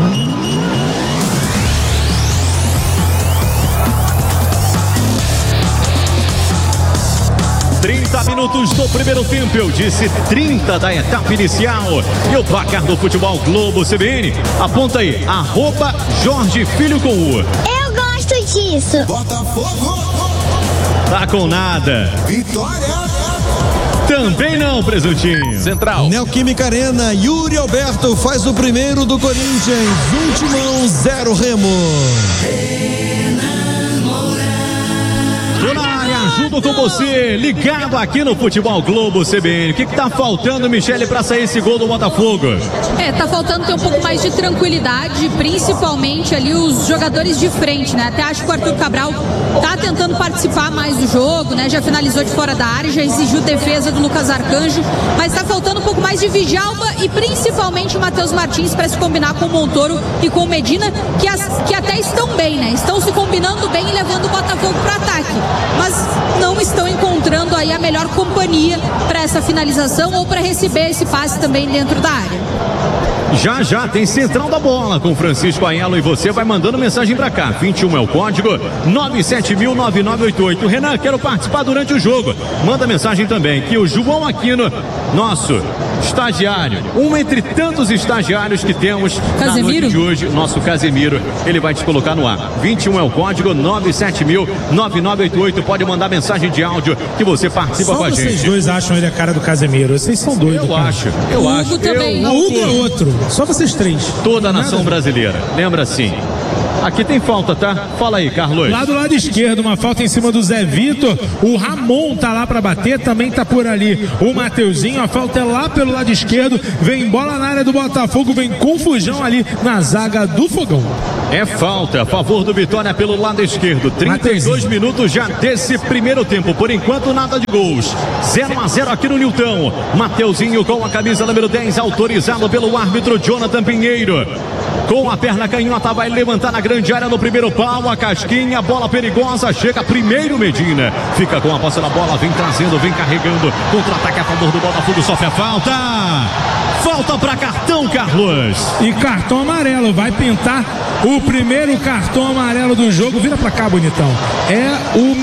Minutos do primeiro tempo, eu disse 30 da etapa inicial. E o placar do Futebol Globo CBN, aponta aí, @Jorge Filho com U. Eu gosto disso. Botafogo. Tá com nada. Vitória. Também não, presuntinho. Central. Neoquímica Arena, Yuri Alberto faz o primeiro do Corinthians. 1-0 Remo. Tô na área, ajudo com você, ligado aqui no Futebol Globo CBN. O que tá faltando, Michele, pra sair esse gol do Botafogo? Tá faltando ter um pouco mais de tranquilidade, principalmente ali os jogadores de frente, né? Até acho que o Arthur Cabral tá tentando participar mais do jogo, né? Já finalizou de fora da área, já exigiu defesa do Lucas Arcanjo, mas tá faltando um pouco mais de Djalma e principalmente o Matheus Martins para se combinar com o Montoro e com o Medina, que até estão bem, né? Estão se combinando bem e levando o Botafogo para ataque, mas não estão encontrando aí a melhor companhia para essa finalização ou para receber esse passe também dentro da área. Já tem central da bola com Francisco Aiello e você vai mandando mensagem pra cá. 21 é o código 970009988. Renan, quero participar durante o jogo. Manda mensagem também que o João Aquino, nosso estagiário, um entre tantos estagiários que temos na noite de hoje, nosso Casemiro, ele vai te colocar no ar. 21 é o código 970009988. Pode mandar mensagem de áudio que você participa com a gente. Vocês dois acham ele a cara do Casemiro? Vocês são doidos. Eu acho. O Hugo também. O Hugo é outro. Só vocês três. Toda a nação brasileira. Lembra assim. Aqui tem falta, tá? Fala aí, Carlos. Lá do lado esquerdo, uma falta em cima do Zé Vitor. O Ramon tá lá pra bater, também tá por ali o Mateuzinho. A falta é lá pelo lado esquerdo. Vem bola na área do Botafogo, vem confusão ali na zaga do Fogão. É falta a favor do Vitória pelo lado esquerdo. 32 minutos já desse primeiro tempo. Por enquanto, nada de gols. 0-0 aqui no Nilton. Mateuzinho com a camisa número 10, autorizado pelo árbitro Jonathan Pinheiro. Com a perna canhota, vai levantar na grande área no primeiro pau. A casquinha, bola perigosa. Chega primeiro Medina. Fica com a posse da bola, vem trazendo, vem carregando. Contra-ataque a favor do Botafogo, sofre a falta. Falta para cartão, Carlos. E cartão amarelo, vai pintar o primeiro cartão amarelo do jogo. Vira pra cá, bonitão. É o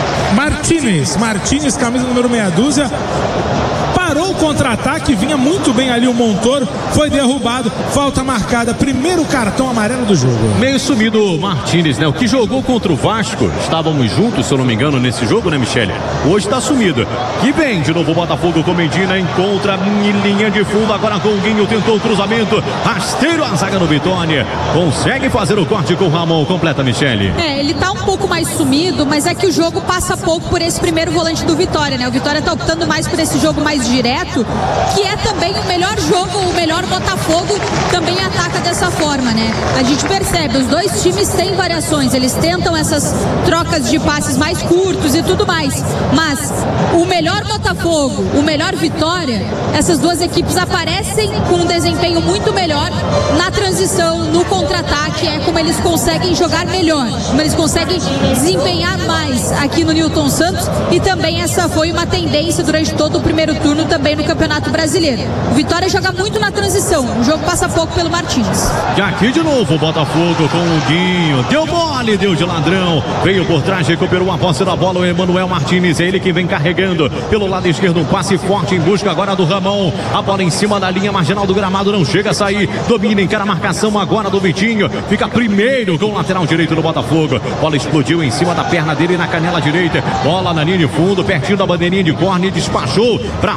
Martínez, camisa número meia dúzia. Parou o contra-ataque, vinha muito bem ali o Montoro, foi derrubado, falta marcada, primeiro cartão amarelo do jogo. Meio sumido o Martínez, né? O que jogou contra o Vasco, estávamos juntos, se eu não me engano, nesse jogo, né, Michele? Hoje está sumido. Que vem de novo o Botafogo com Medina, encontra em linha de fundo, agora com o Guinho, tentou o cruzamento, rasteiro a zaga no Vitória, consegue fazer o corte com o Ramon, completa, Michele. Ele tá um pouco mais sumido, mas é que o jogo passa pouco por esse primeiro volante do Vitória, né? O Vitória tá optando mais por esse jogo mais direto, que é também o melhor jogo, o melhor Botafogo também ataca dessa forma, né? A gente percebe, os dois times têm variações, eles tentam essas trocas de passes mais curtos e tudo mais, mas o melhor Botafogo, o melhor Vitória, essas duas equipes aparecem com um desempenho muito melhor na transição, no contra-ataque, é como eles conseguem jogar melhor, como eles conseguem desempenhar mais aqui no Newton Santos, e também essa foi uma tendência durante todo o primeiro turno também no Campeonato Brasileiro. O Vitória joga muito na transição, o jogo passa pouco pelo Martins. E aqui de novo o Botafogo com o Guinho, deu mole, deu de ladrão, veio por trás, recuperou a posse da bola o Emanuel Martínez, é ele que vem carregando pelo lado esquerdo, um passe forte em busca agora do Ramon, a bola em cima da linha marginal do gramado, não chega a sair, domina, encara a marcação agora do Vitinho, fica primeiro com o lateral direito do Botafogo, bola explodiu em cima da perna dele na canela direita, bola na linha de fundo, pertinho da bandeirinha de córner, despachou pra frente a bola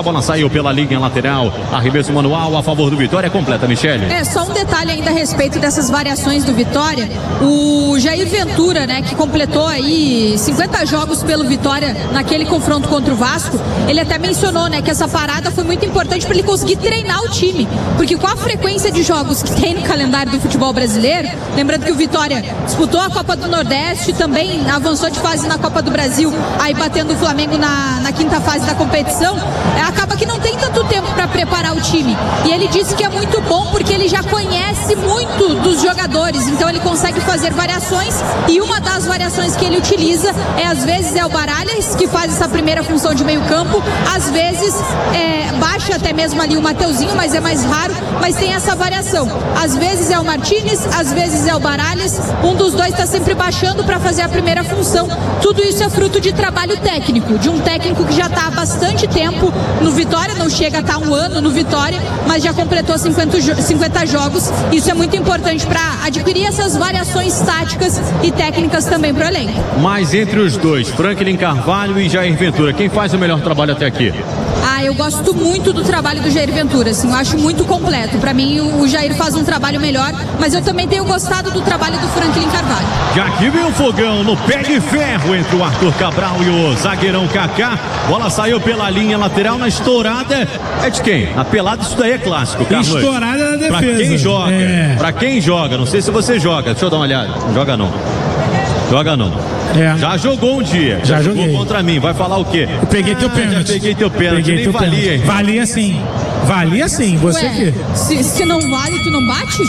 bola saiu pela linha lateral. Arremesso manual a favor do Vitória, completa, Michele. Só um detalhe ainda a respeito dessas variações do Vitória. O Jair Ventura, né, que completou aí 50 jogos pelo Vitória naquele confronto contra o Vasco, ele até mencionou, né, que essa parada foi muito importante para ele conseguir treinar o time, porque com a frequência de jogos que tem no calendário do futebol brasileiro, lembrando que o Vitória disputou a Copa do Nordeste, também avançou de fase na Copa do Brasil, aí batendo o Flamengo na quinta fase da competição, acaba que não tem tanto tempo para preparar o time. E ele disse que é muito bom porque ele já conhece muito dos jogadores, então ele consegue fazer variações, e uma das variações que ele utiliza às vezes é o Baralhas, que faz essa primeira função de meio campo, às vezes baixa até mesmo ali o Mateuzinho, mas é mais raro, mas tem essa variação. Às vezes é o Martínez, às vezes é o Baralhas, um dos dois está sempre baixando para fazer a primeira função. Tudo isso é fruto de trabalho técnico, de um técnico que já está há bastante tempo no Vitória, não chega a estar um ano no Vitória, mas já completou 50 jogos. Isso é muito importante para adquirir essas variações táticas e técnicas também para o elenco. Mas entre os dois, Franklin Carvalho e Jair Ventura, quem faz o melhor trabalho até aqui? Eu gosto muito do trabalho do Jair Ventura, assim, eu acho muito completo. Para mim, o Jair faz um trabalho melhor, mas eu também tenho gostado do trabalho do Franklin Carvalho. Já aqui vem o fogão no pé de ferro entre o Arthur Cabral e o zagueirão Kaká. Bola saiu pela linha lateral, na estourada é de quem? Na pelada, isso daí é clássico, Carlos. Estourada da defesa. Pra quem joga, pra quem joga, não sei se você joga, deixa eu dar uma olhada. Não joga não. Joga não. Já jogou um dia. Já jogou contra mim. Vai falar o quê? Eu peguei teu pênalti. Já peguei teu pênalti. Nem valia, hein? Valia sim. Valia sim. Você que. Se não vale, tu não bate?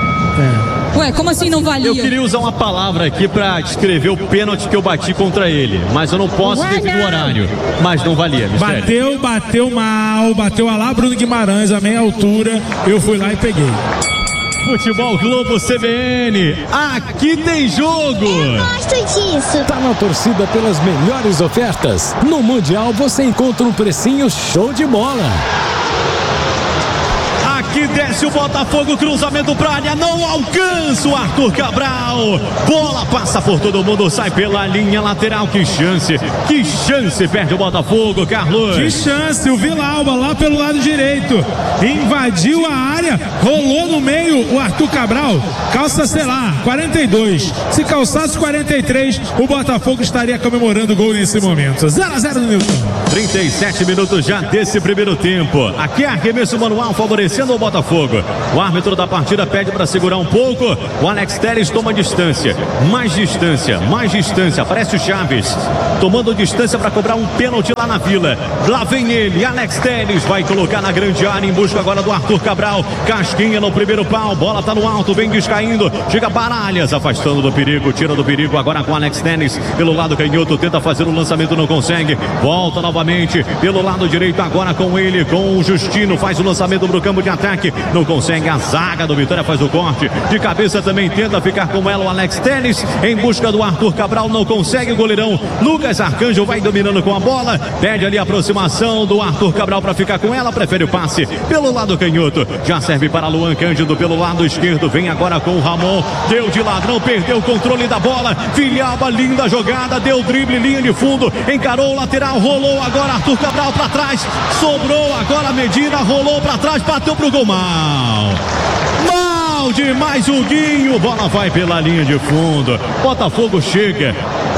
Ué, como assim não valia? Eu queria usar uma palavra aqui pra descrever o pênalti que eu bati contra ele, mas eu não posso devido ao horário. Mas não valia, Mistério. Bateu mal, bateu a lá Bruno Guimarães, a meia altura. Eu fui lá e peguei. Futebol Globo CBN, aqui tem jogo. Eu gosto disso. Tá na torcida pelas melhores ofertas. No Mundial você encontra um precinho show de bola. Aqui desce o Botafogo, cruzamento pra área, não alcança o Arthur Cabral. Bola passa por todo mundo, sai pela linha lateral. Que chance, perde o Botafogo, Carlos. Que chance, o Vila Alba lá pelo lado direito, invadiu a área, rolou no meio o Arthur Cabral, calça, sei lá, 42. Se calçasse 43, o Botafogo estaria comemorando o gol nesse momento. 0-0 no Newton. 37 minutos já desse primeiro tempo. Aqui é arremesso manual favorecendo o Botafogo. O árbitro da partida pede para segurar um pouco. O Alex Telles toma distância. Mais distância. Aparece o Chaves tomando distância para cobrar um pênalti lá na Vila. Lá vem ele, Alex Telles vai colocar na grande área em busca agora do Arthur Cabral. Casquinha no primeiro pau, bola tá no alto, vem descaindo. Chega Baralhas, afastando do perigo, tira do perigo agora com Alex Telles pelo lado canhoto, tenta fazer o lançamento, não consegue. Volta novamente pelo lado direito agora com ele, com o Justino, faz o lançamento pro campo de ataque, não consegue. A zaga do Vitória faz o corte de cabeça, também tenta ficar com ela o Alex Telles em busca do Arthur Cabral, não consegue. O goleirão Lucas Arcanjo vai dominando com a bola, pede ali a aproximação do Arthur Cabral para ficar com ela, prefere o passe pelo lado canhoto, já serve para Luan Cândido pelo lado esquerdo, vem agora com o Ramon, deu de ladrão, perdeu o controle da bola, Vilhaba, linda jogada, deu drible, linha de fundo, encarou o lateral, rolou agora Arthur Cabral para trás, sobrou agora Medina, rolou para trás, bateu pro gol, mal demais o Guinho, bola vai pela linha de fundo, Botafogo chega,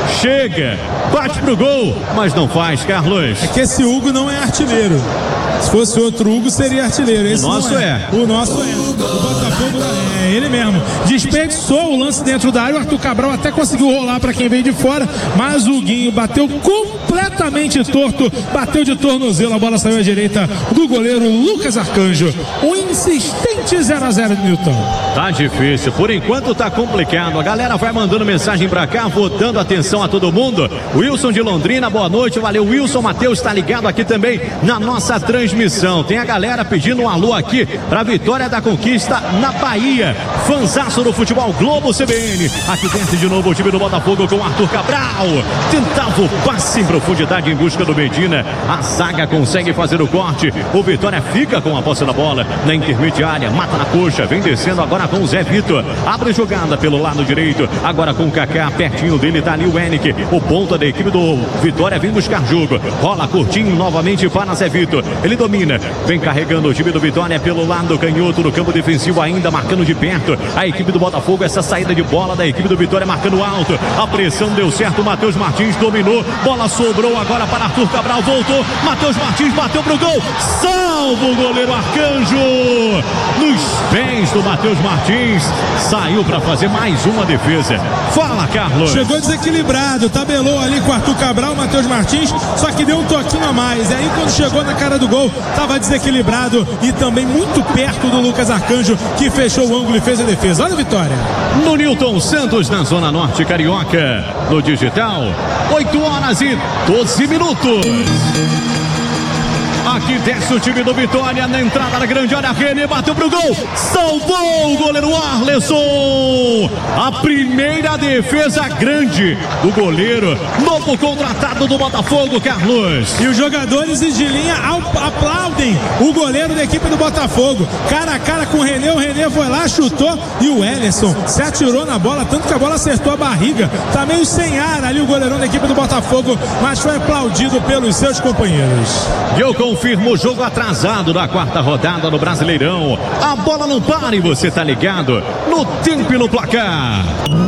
bate pro gol, mas não faz, Carlos. É que esse Hugo não é artilheiro. Se fosse outro Hugo, seria artilheiro. Esse o nosso é. O nosso é. O Botafogo é ele mesmo. Desperdiçou o lance dentro da área. O Arthur Cabral até conseguiu rolar para quem veio de fora, mas o Guinho bateu completamente torto, bateu de tornozelo, a bola saiu à direita do goleiro Lucas Arcanjo. Um insistente 0-0 de Newton. Tá difícil, por enquanto tá complicado. A galera vai mandando mensagem pra cá, vou dando atenção a todo mundo. Wilson de Londrina, boa noite, valeu Wilson. Matheus tá ligado aqui também na nossa transmissão. Tem a galera pedindo um alô aqui pra Vitória da Conquista na Bahia. Fanzaço do futebol Globo CBN. Aqui dentro de novo o time do Botafogo com Arthur Cabral. Tentava o passe em profundidade em busca do Medina. A zaga consegue fazer o corte. O Vitória fica com a posse da bola na intermediária. Mata na coxa. Vem descendo agora com o Zé Vitor. Abre jogada pelo lado direito. Agora com o Kaká. Pertinho dele tá ali o Henrique. O ponta da equipe do Vitória vem buscar jogo. Rola curtinho novamente para Zé Vitor. Ele domina. Vem carregando o time do Vitória pelo lado canhoto do campo defensivo, ainda marcando de perto a equipe do Botafogo. Essa saída de bola da equipe do Vitória marcando alto. A pressão deu certo. Matheus Martins dominou. Bola sobrou agora para Arthur Cabral. Voltou. Matheus Martins bateu pro gol. Salva o goleiro Arcanjo. Nos pés do Matheus Martins. Saiu para fazer mais uma defesa. Fala, Carlos. Chegou desequilibrado. Tabelou ali com Arthur Cabral, Matheus Martins. Só que deu um toquinho a mais. E aí quando chegou na cara do gol, estava desequilibrado e também muito perto do Lucas Arcanjo, que fechou o ângulo e fez a defesa. Olha a Vitória. No Newton Santos, na Zona Norte Carioca. No digital, 8h12. Aqui desce o time do Vitória na entrada da grande área. René bateu pro gol. Salvou o goleiro Arleson. A primeira defesa grande do goleiro. Novo contratado do Botafogo, Carlos. E os jogadores de linha aplaudem o goleiro da equipe do Botafogo. Cara a cara com o René foi lá, chutou. E o Ellerson se atirou na bola, tanto que a bola acertou a barriga. Tá meio sem ar ali o goleirão da equipe do Botafogo, mas foi aplaudido pelos seus companheiros. E eu confirmo o jogo atrasado da quarta rodada do Brasileirão. A bola não para e você tá ligado no tempo e no placar.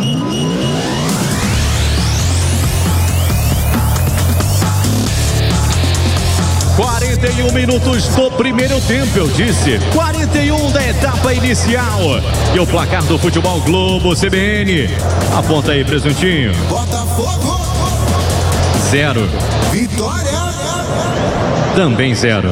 (41 minutos do primeiro tempo, eu disse. 41 da etapa inicial. E o placar do futebol Globo CBN. Aponta aí, presuntinho. Botafogo. 0. Vitória. Também 0.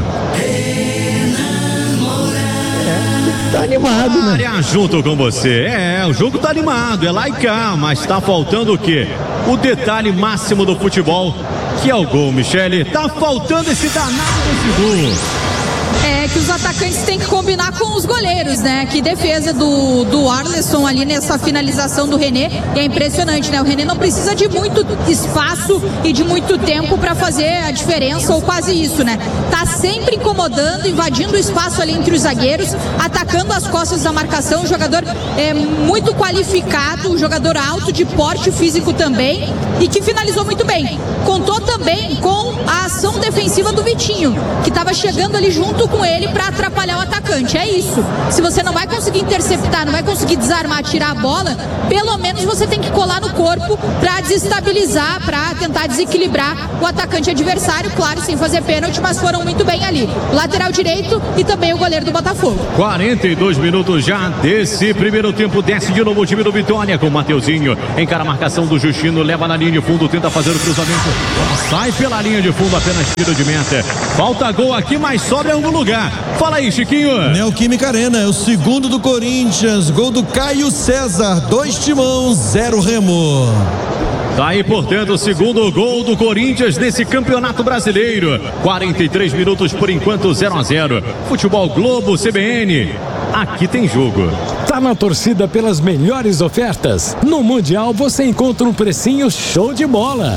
Tá animado, né? Área junto com você. O jogo tá animado, é lá e cá, mas tá faltando o quê? O detalhe máximo do futebol, que é o gol, Michele. Tá faltando esse danado desse gol. É que os atacantes têm que combinar com os goleiros, né? Que defesa do Arleson ali nessa finalização do René. E é impressionante, né? O René não precisa de muito espaço e de muito tempo para fazer a diferença, ou quase isso, né? Tá sempre incomodando, invadindo o espaço ali entre os zagueiros, atacando as costas da marcação. Um jogador muito qualificado, um jogador alto, de porte físico também, e que finalizou muito bem. Contou também com a ação defensiva do Vitinho, que estava chegando ali junto com ele para atrapalhar o atacante. É isso. Se você não vai conseguir interceptar, não vai conseguir desarmar, tirar a bola, pelo menos você tem que colar no corpo para desestabilizar, para tentar desequilibrar o atacante adversário, claro, sem fazer pênalti, mas foram muito bem ali. Lateral direito e também o goleiro do Botafogo. 42 minutos já desse primeiro tempo. Desce de novo o time do Vitória com o Mateuzinho. Encara a marcação do Justino, leva na linha de fundo, tenta fazer o cruzamento. Sai pela linha de fundo, apenas tiro de meta. Falta gol aqui, mas sobra um lugar. Fala aí, Chiquinho. Neoquímica Arena é o segundo do Corinthians. Gol do Caio César. 2 Timão, 0 Remo. Tá aí, portanto, o segundo gol do Corinthians nesse Campeonato Brasileiro. 43 minutos por enquanto, 0-0. Futebol Globo CBN. Aqui tem jogo. Tá na torcida pelas melhores ofertas? No Mundial você encontra um precinho show de bola.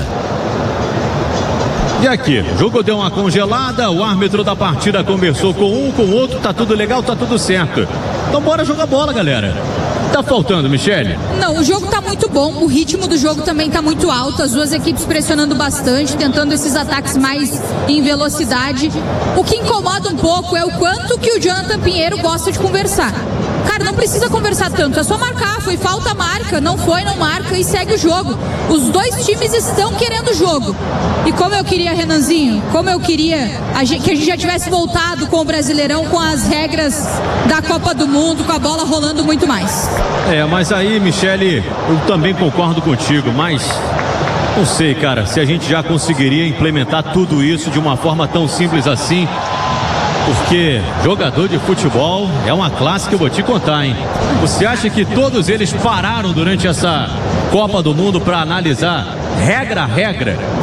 E aqui, o jogo deu uma congelada, o árbitro da partida conversou com um, com o outro, tá tudo legal, tá tudo certo. Então bora jogar bola, galera. Tá faltando, Michele? Não, o jogo tá muito bom, o ritmo do jogo também tá muito alto, as duas equipes pressionando bastante, tentando esses ataques mais em velocidade. O que incomoda um pouco é o quanto que o Jonathan Pinheiro gosta de conversar. Cara, não precisa conversar tanto, é só marcar, foi falta, marca, não foi, não marca e segue o jogo. Os dois times estão querendo o jogo. E como eu queria, Renanzinho, como eu queria que a gente já tivesse voltado com o Brasileirão, com as regras da Copa do Mundo, com a bola rolando muito mais. Mas aí, Michele, eu também concordo contigo, mas não sei, cara, se a gente já conseguiria implementar tudo isso de uma forma tão simples assim. Porque jogador de futebol é uma classe que eu vou te contar, hein? Você acha que todos eles pararam durante essa Copa do Mundo para analisar regra a regra?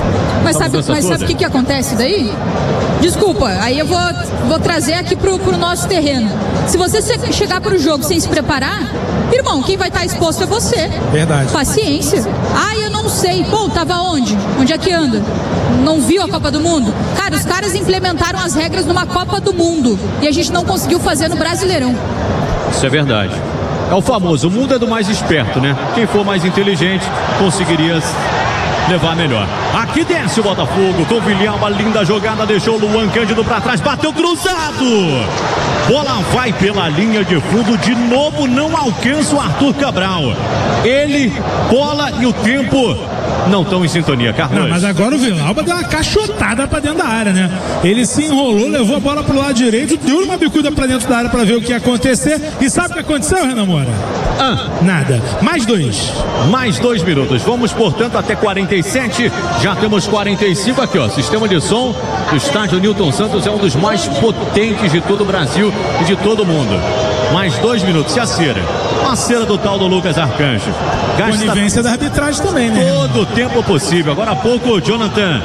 Mas sabe o que acontece daí? Desculpa, aí eu vou trazer aqui pro nosso terreno. Se você chegar pro jogo sem se preparar, irmão, quem vai estar exposto é você. Verdade. Paciência. Eu não sei. Pô, tava onde? Onde é que anda? Não viu a Copa do Mundo? Cara, os caras implementaram as regras numa Copa do Mundo e a gente não conseguiu fazer no Brasileirão. Isso é verdade. É o famoso, o mundo é do mais esperto, né? Quem for mais inteligente conseguiria levar melhor. Aqui desce o Botafogo com o William, uma linda jogada, deixou o Luan Cândido pra trás, bateu cruzado. Bola vai pela linha de fundo, de novo não alcança o Arthur Cabral. Ele, bola e o tempo não estão em sintonia, Carlos. Não, mas agora o Villalba deu uma cachotada pra dentro da área, né? Ele se enrolou, levou a bola pro lado direito, deu uma bicuda pra dentro da área pra ver o que ia acontecer. E sabe o que aconteceu, Renan Moura? Nada. Mais 2. Mais 2 minutos. Vamos, portanto, até 47. Já temos 45 aqui, ó. Sistema de som do estádio Newton Santos é um dos mais potentes de todo o Brasil e de todo o mundo. Mais 2 minutos. E a cera? A cera do tal do Lucas Arcanjo. Conivência da arbitragem também, né? Todo o tempo possível. Agora há pouco o Jonathan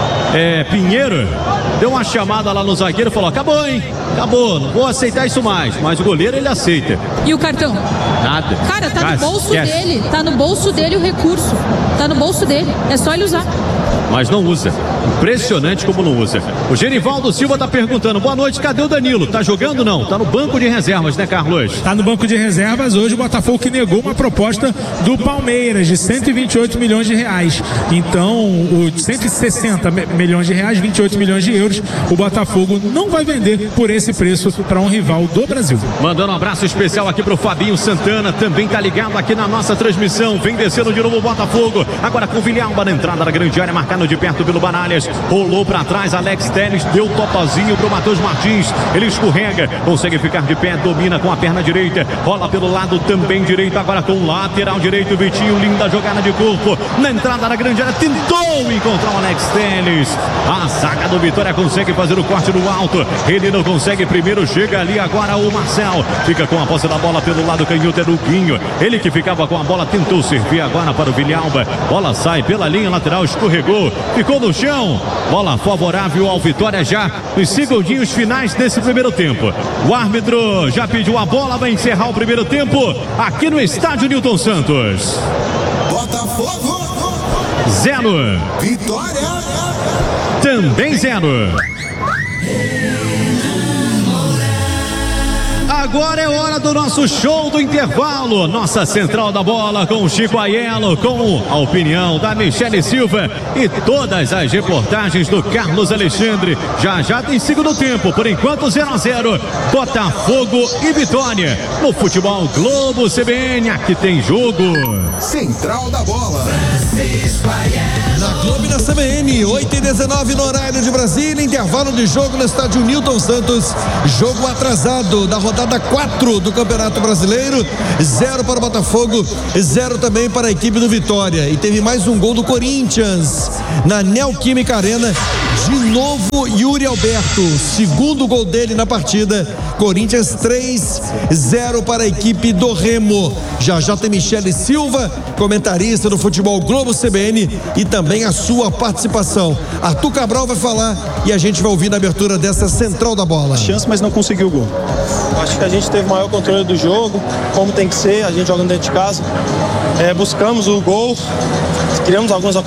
Pinheiro deu uma chamada lá no zagueiro e falou: acabou, hein? Acabou, não vou aceitar isso mais. Mas o goleiro ele aceita. E o cartão? Nada. Cara, tá no bolso dele. Tá no bolso dele o recurso. Tá no bolso dele. É só ele usar. Mas não usa. Impressionante como não usa. O Gerivaldo Silva tá perguntando: boa noite, cadê o Danilo? Tá jogando não? Tá no banco de reservas, né, Carlos? Tá no banco de reservas. Hoje o Botafogo que negou uma proposta do Palmeiras de 128 milhões de reais. Então, o 160 milhões de reais, 28 milhões de euros, o Botafogo não vai vender por esse preço para um rival do Brasil. Mandando um abraço especial aqui pro Fabinho Santana, também tá ligado aqui na nossa transmissão. Vem descendo de novo o Botafogo. Agora com o Villalba na entrada da grande área, marcando de perto pelo Banalhas. Rolou pra trás, Alex Telles deu topazinho pro Matheus Martins. Ele escorrega, consegue ficar de pé, domina com a perna direita, rola pelo lado também direito, agora com o lateral direito, Vitinho, linda jogada de corpo, na entrada da grande área, tentou encontrar o Alex Telles. A zaga do Vitória consegue fazer o corte no alto, ele não consegue primeiro, chega ali agora o Marcel, fica com a posse da bola pelo lado canhoto, é do Guinho, ele que ficava com a bola, tentou servir agora para o Villalba, bola sai pela linha lateral, escorregou, ficou no chão, bola favorável ao Vitória já nos segundinhos finais desse primeiro tempo. O árbitro já pediu a bola, vai encerrar o primeiro tempo aqui no estádio Newton Santos. Botafogo 0. Vitória Também 0. Agora é hora do nosso show do intervalo. Nossa central da bola com o Chico Aiello, com a opinião da Michele Silva e todas as reportagens do Carlos Alexandre. Já tem segundo tempo, por enquanto 0-0. Botafogo e Vitória. No Futebol Globo CBN, aqui tem jogo. Central da bola. Na Globo e na CBN, 8h19 no horário de Brasília, intervalo de jogo no estádio Newton Santos, jogo atrasado da rodada 4 do Campeonato Brasileiro, 0 para o Botafogo, 0 também para a equipe do Vitória, e teve mais um gol do Corinthians na Neoquímica Arena, de novo Yuri Alberto, segundo gol dele na partida. Corinthians 3-0 para a equipe do Remo. Já tem Michele Silva, comentarista do Futebol Globo CBN, e também a sua participação. Arthur Cabral vai falar e a gente vai ouvir na abertura dessa central da bola. Chance, mas não conseguiu o gol. Acho que a gente teve maior controle do jogo, como tem que ser, a gente jogando dentro de casa. Buscamos o gol, criamos algumas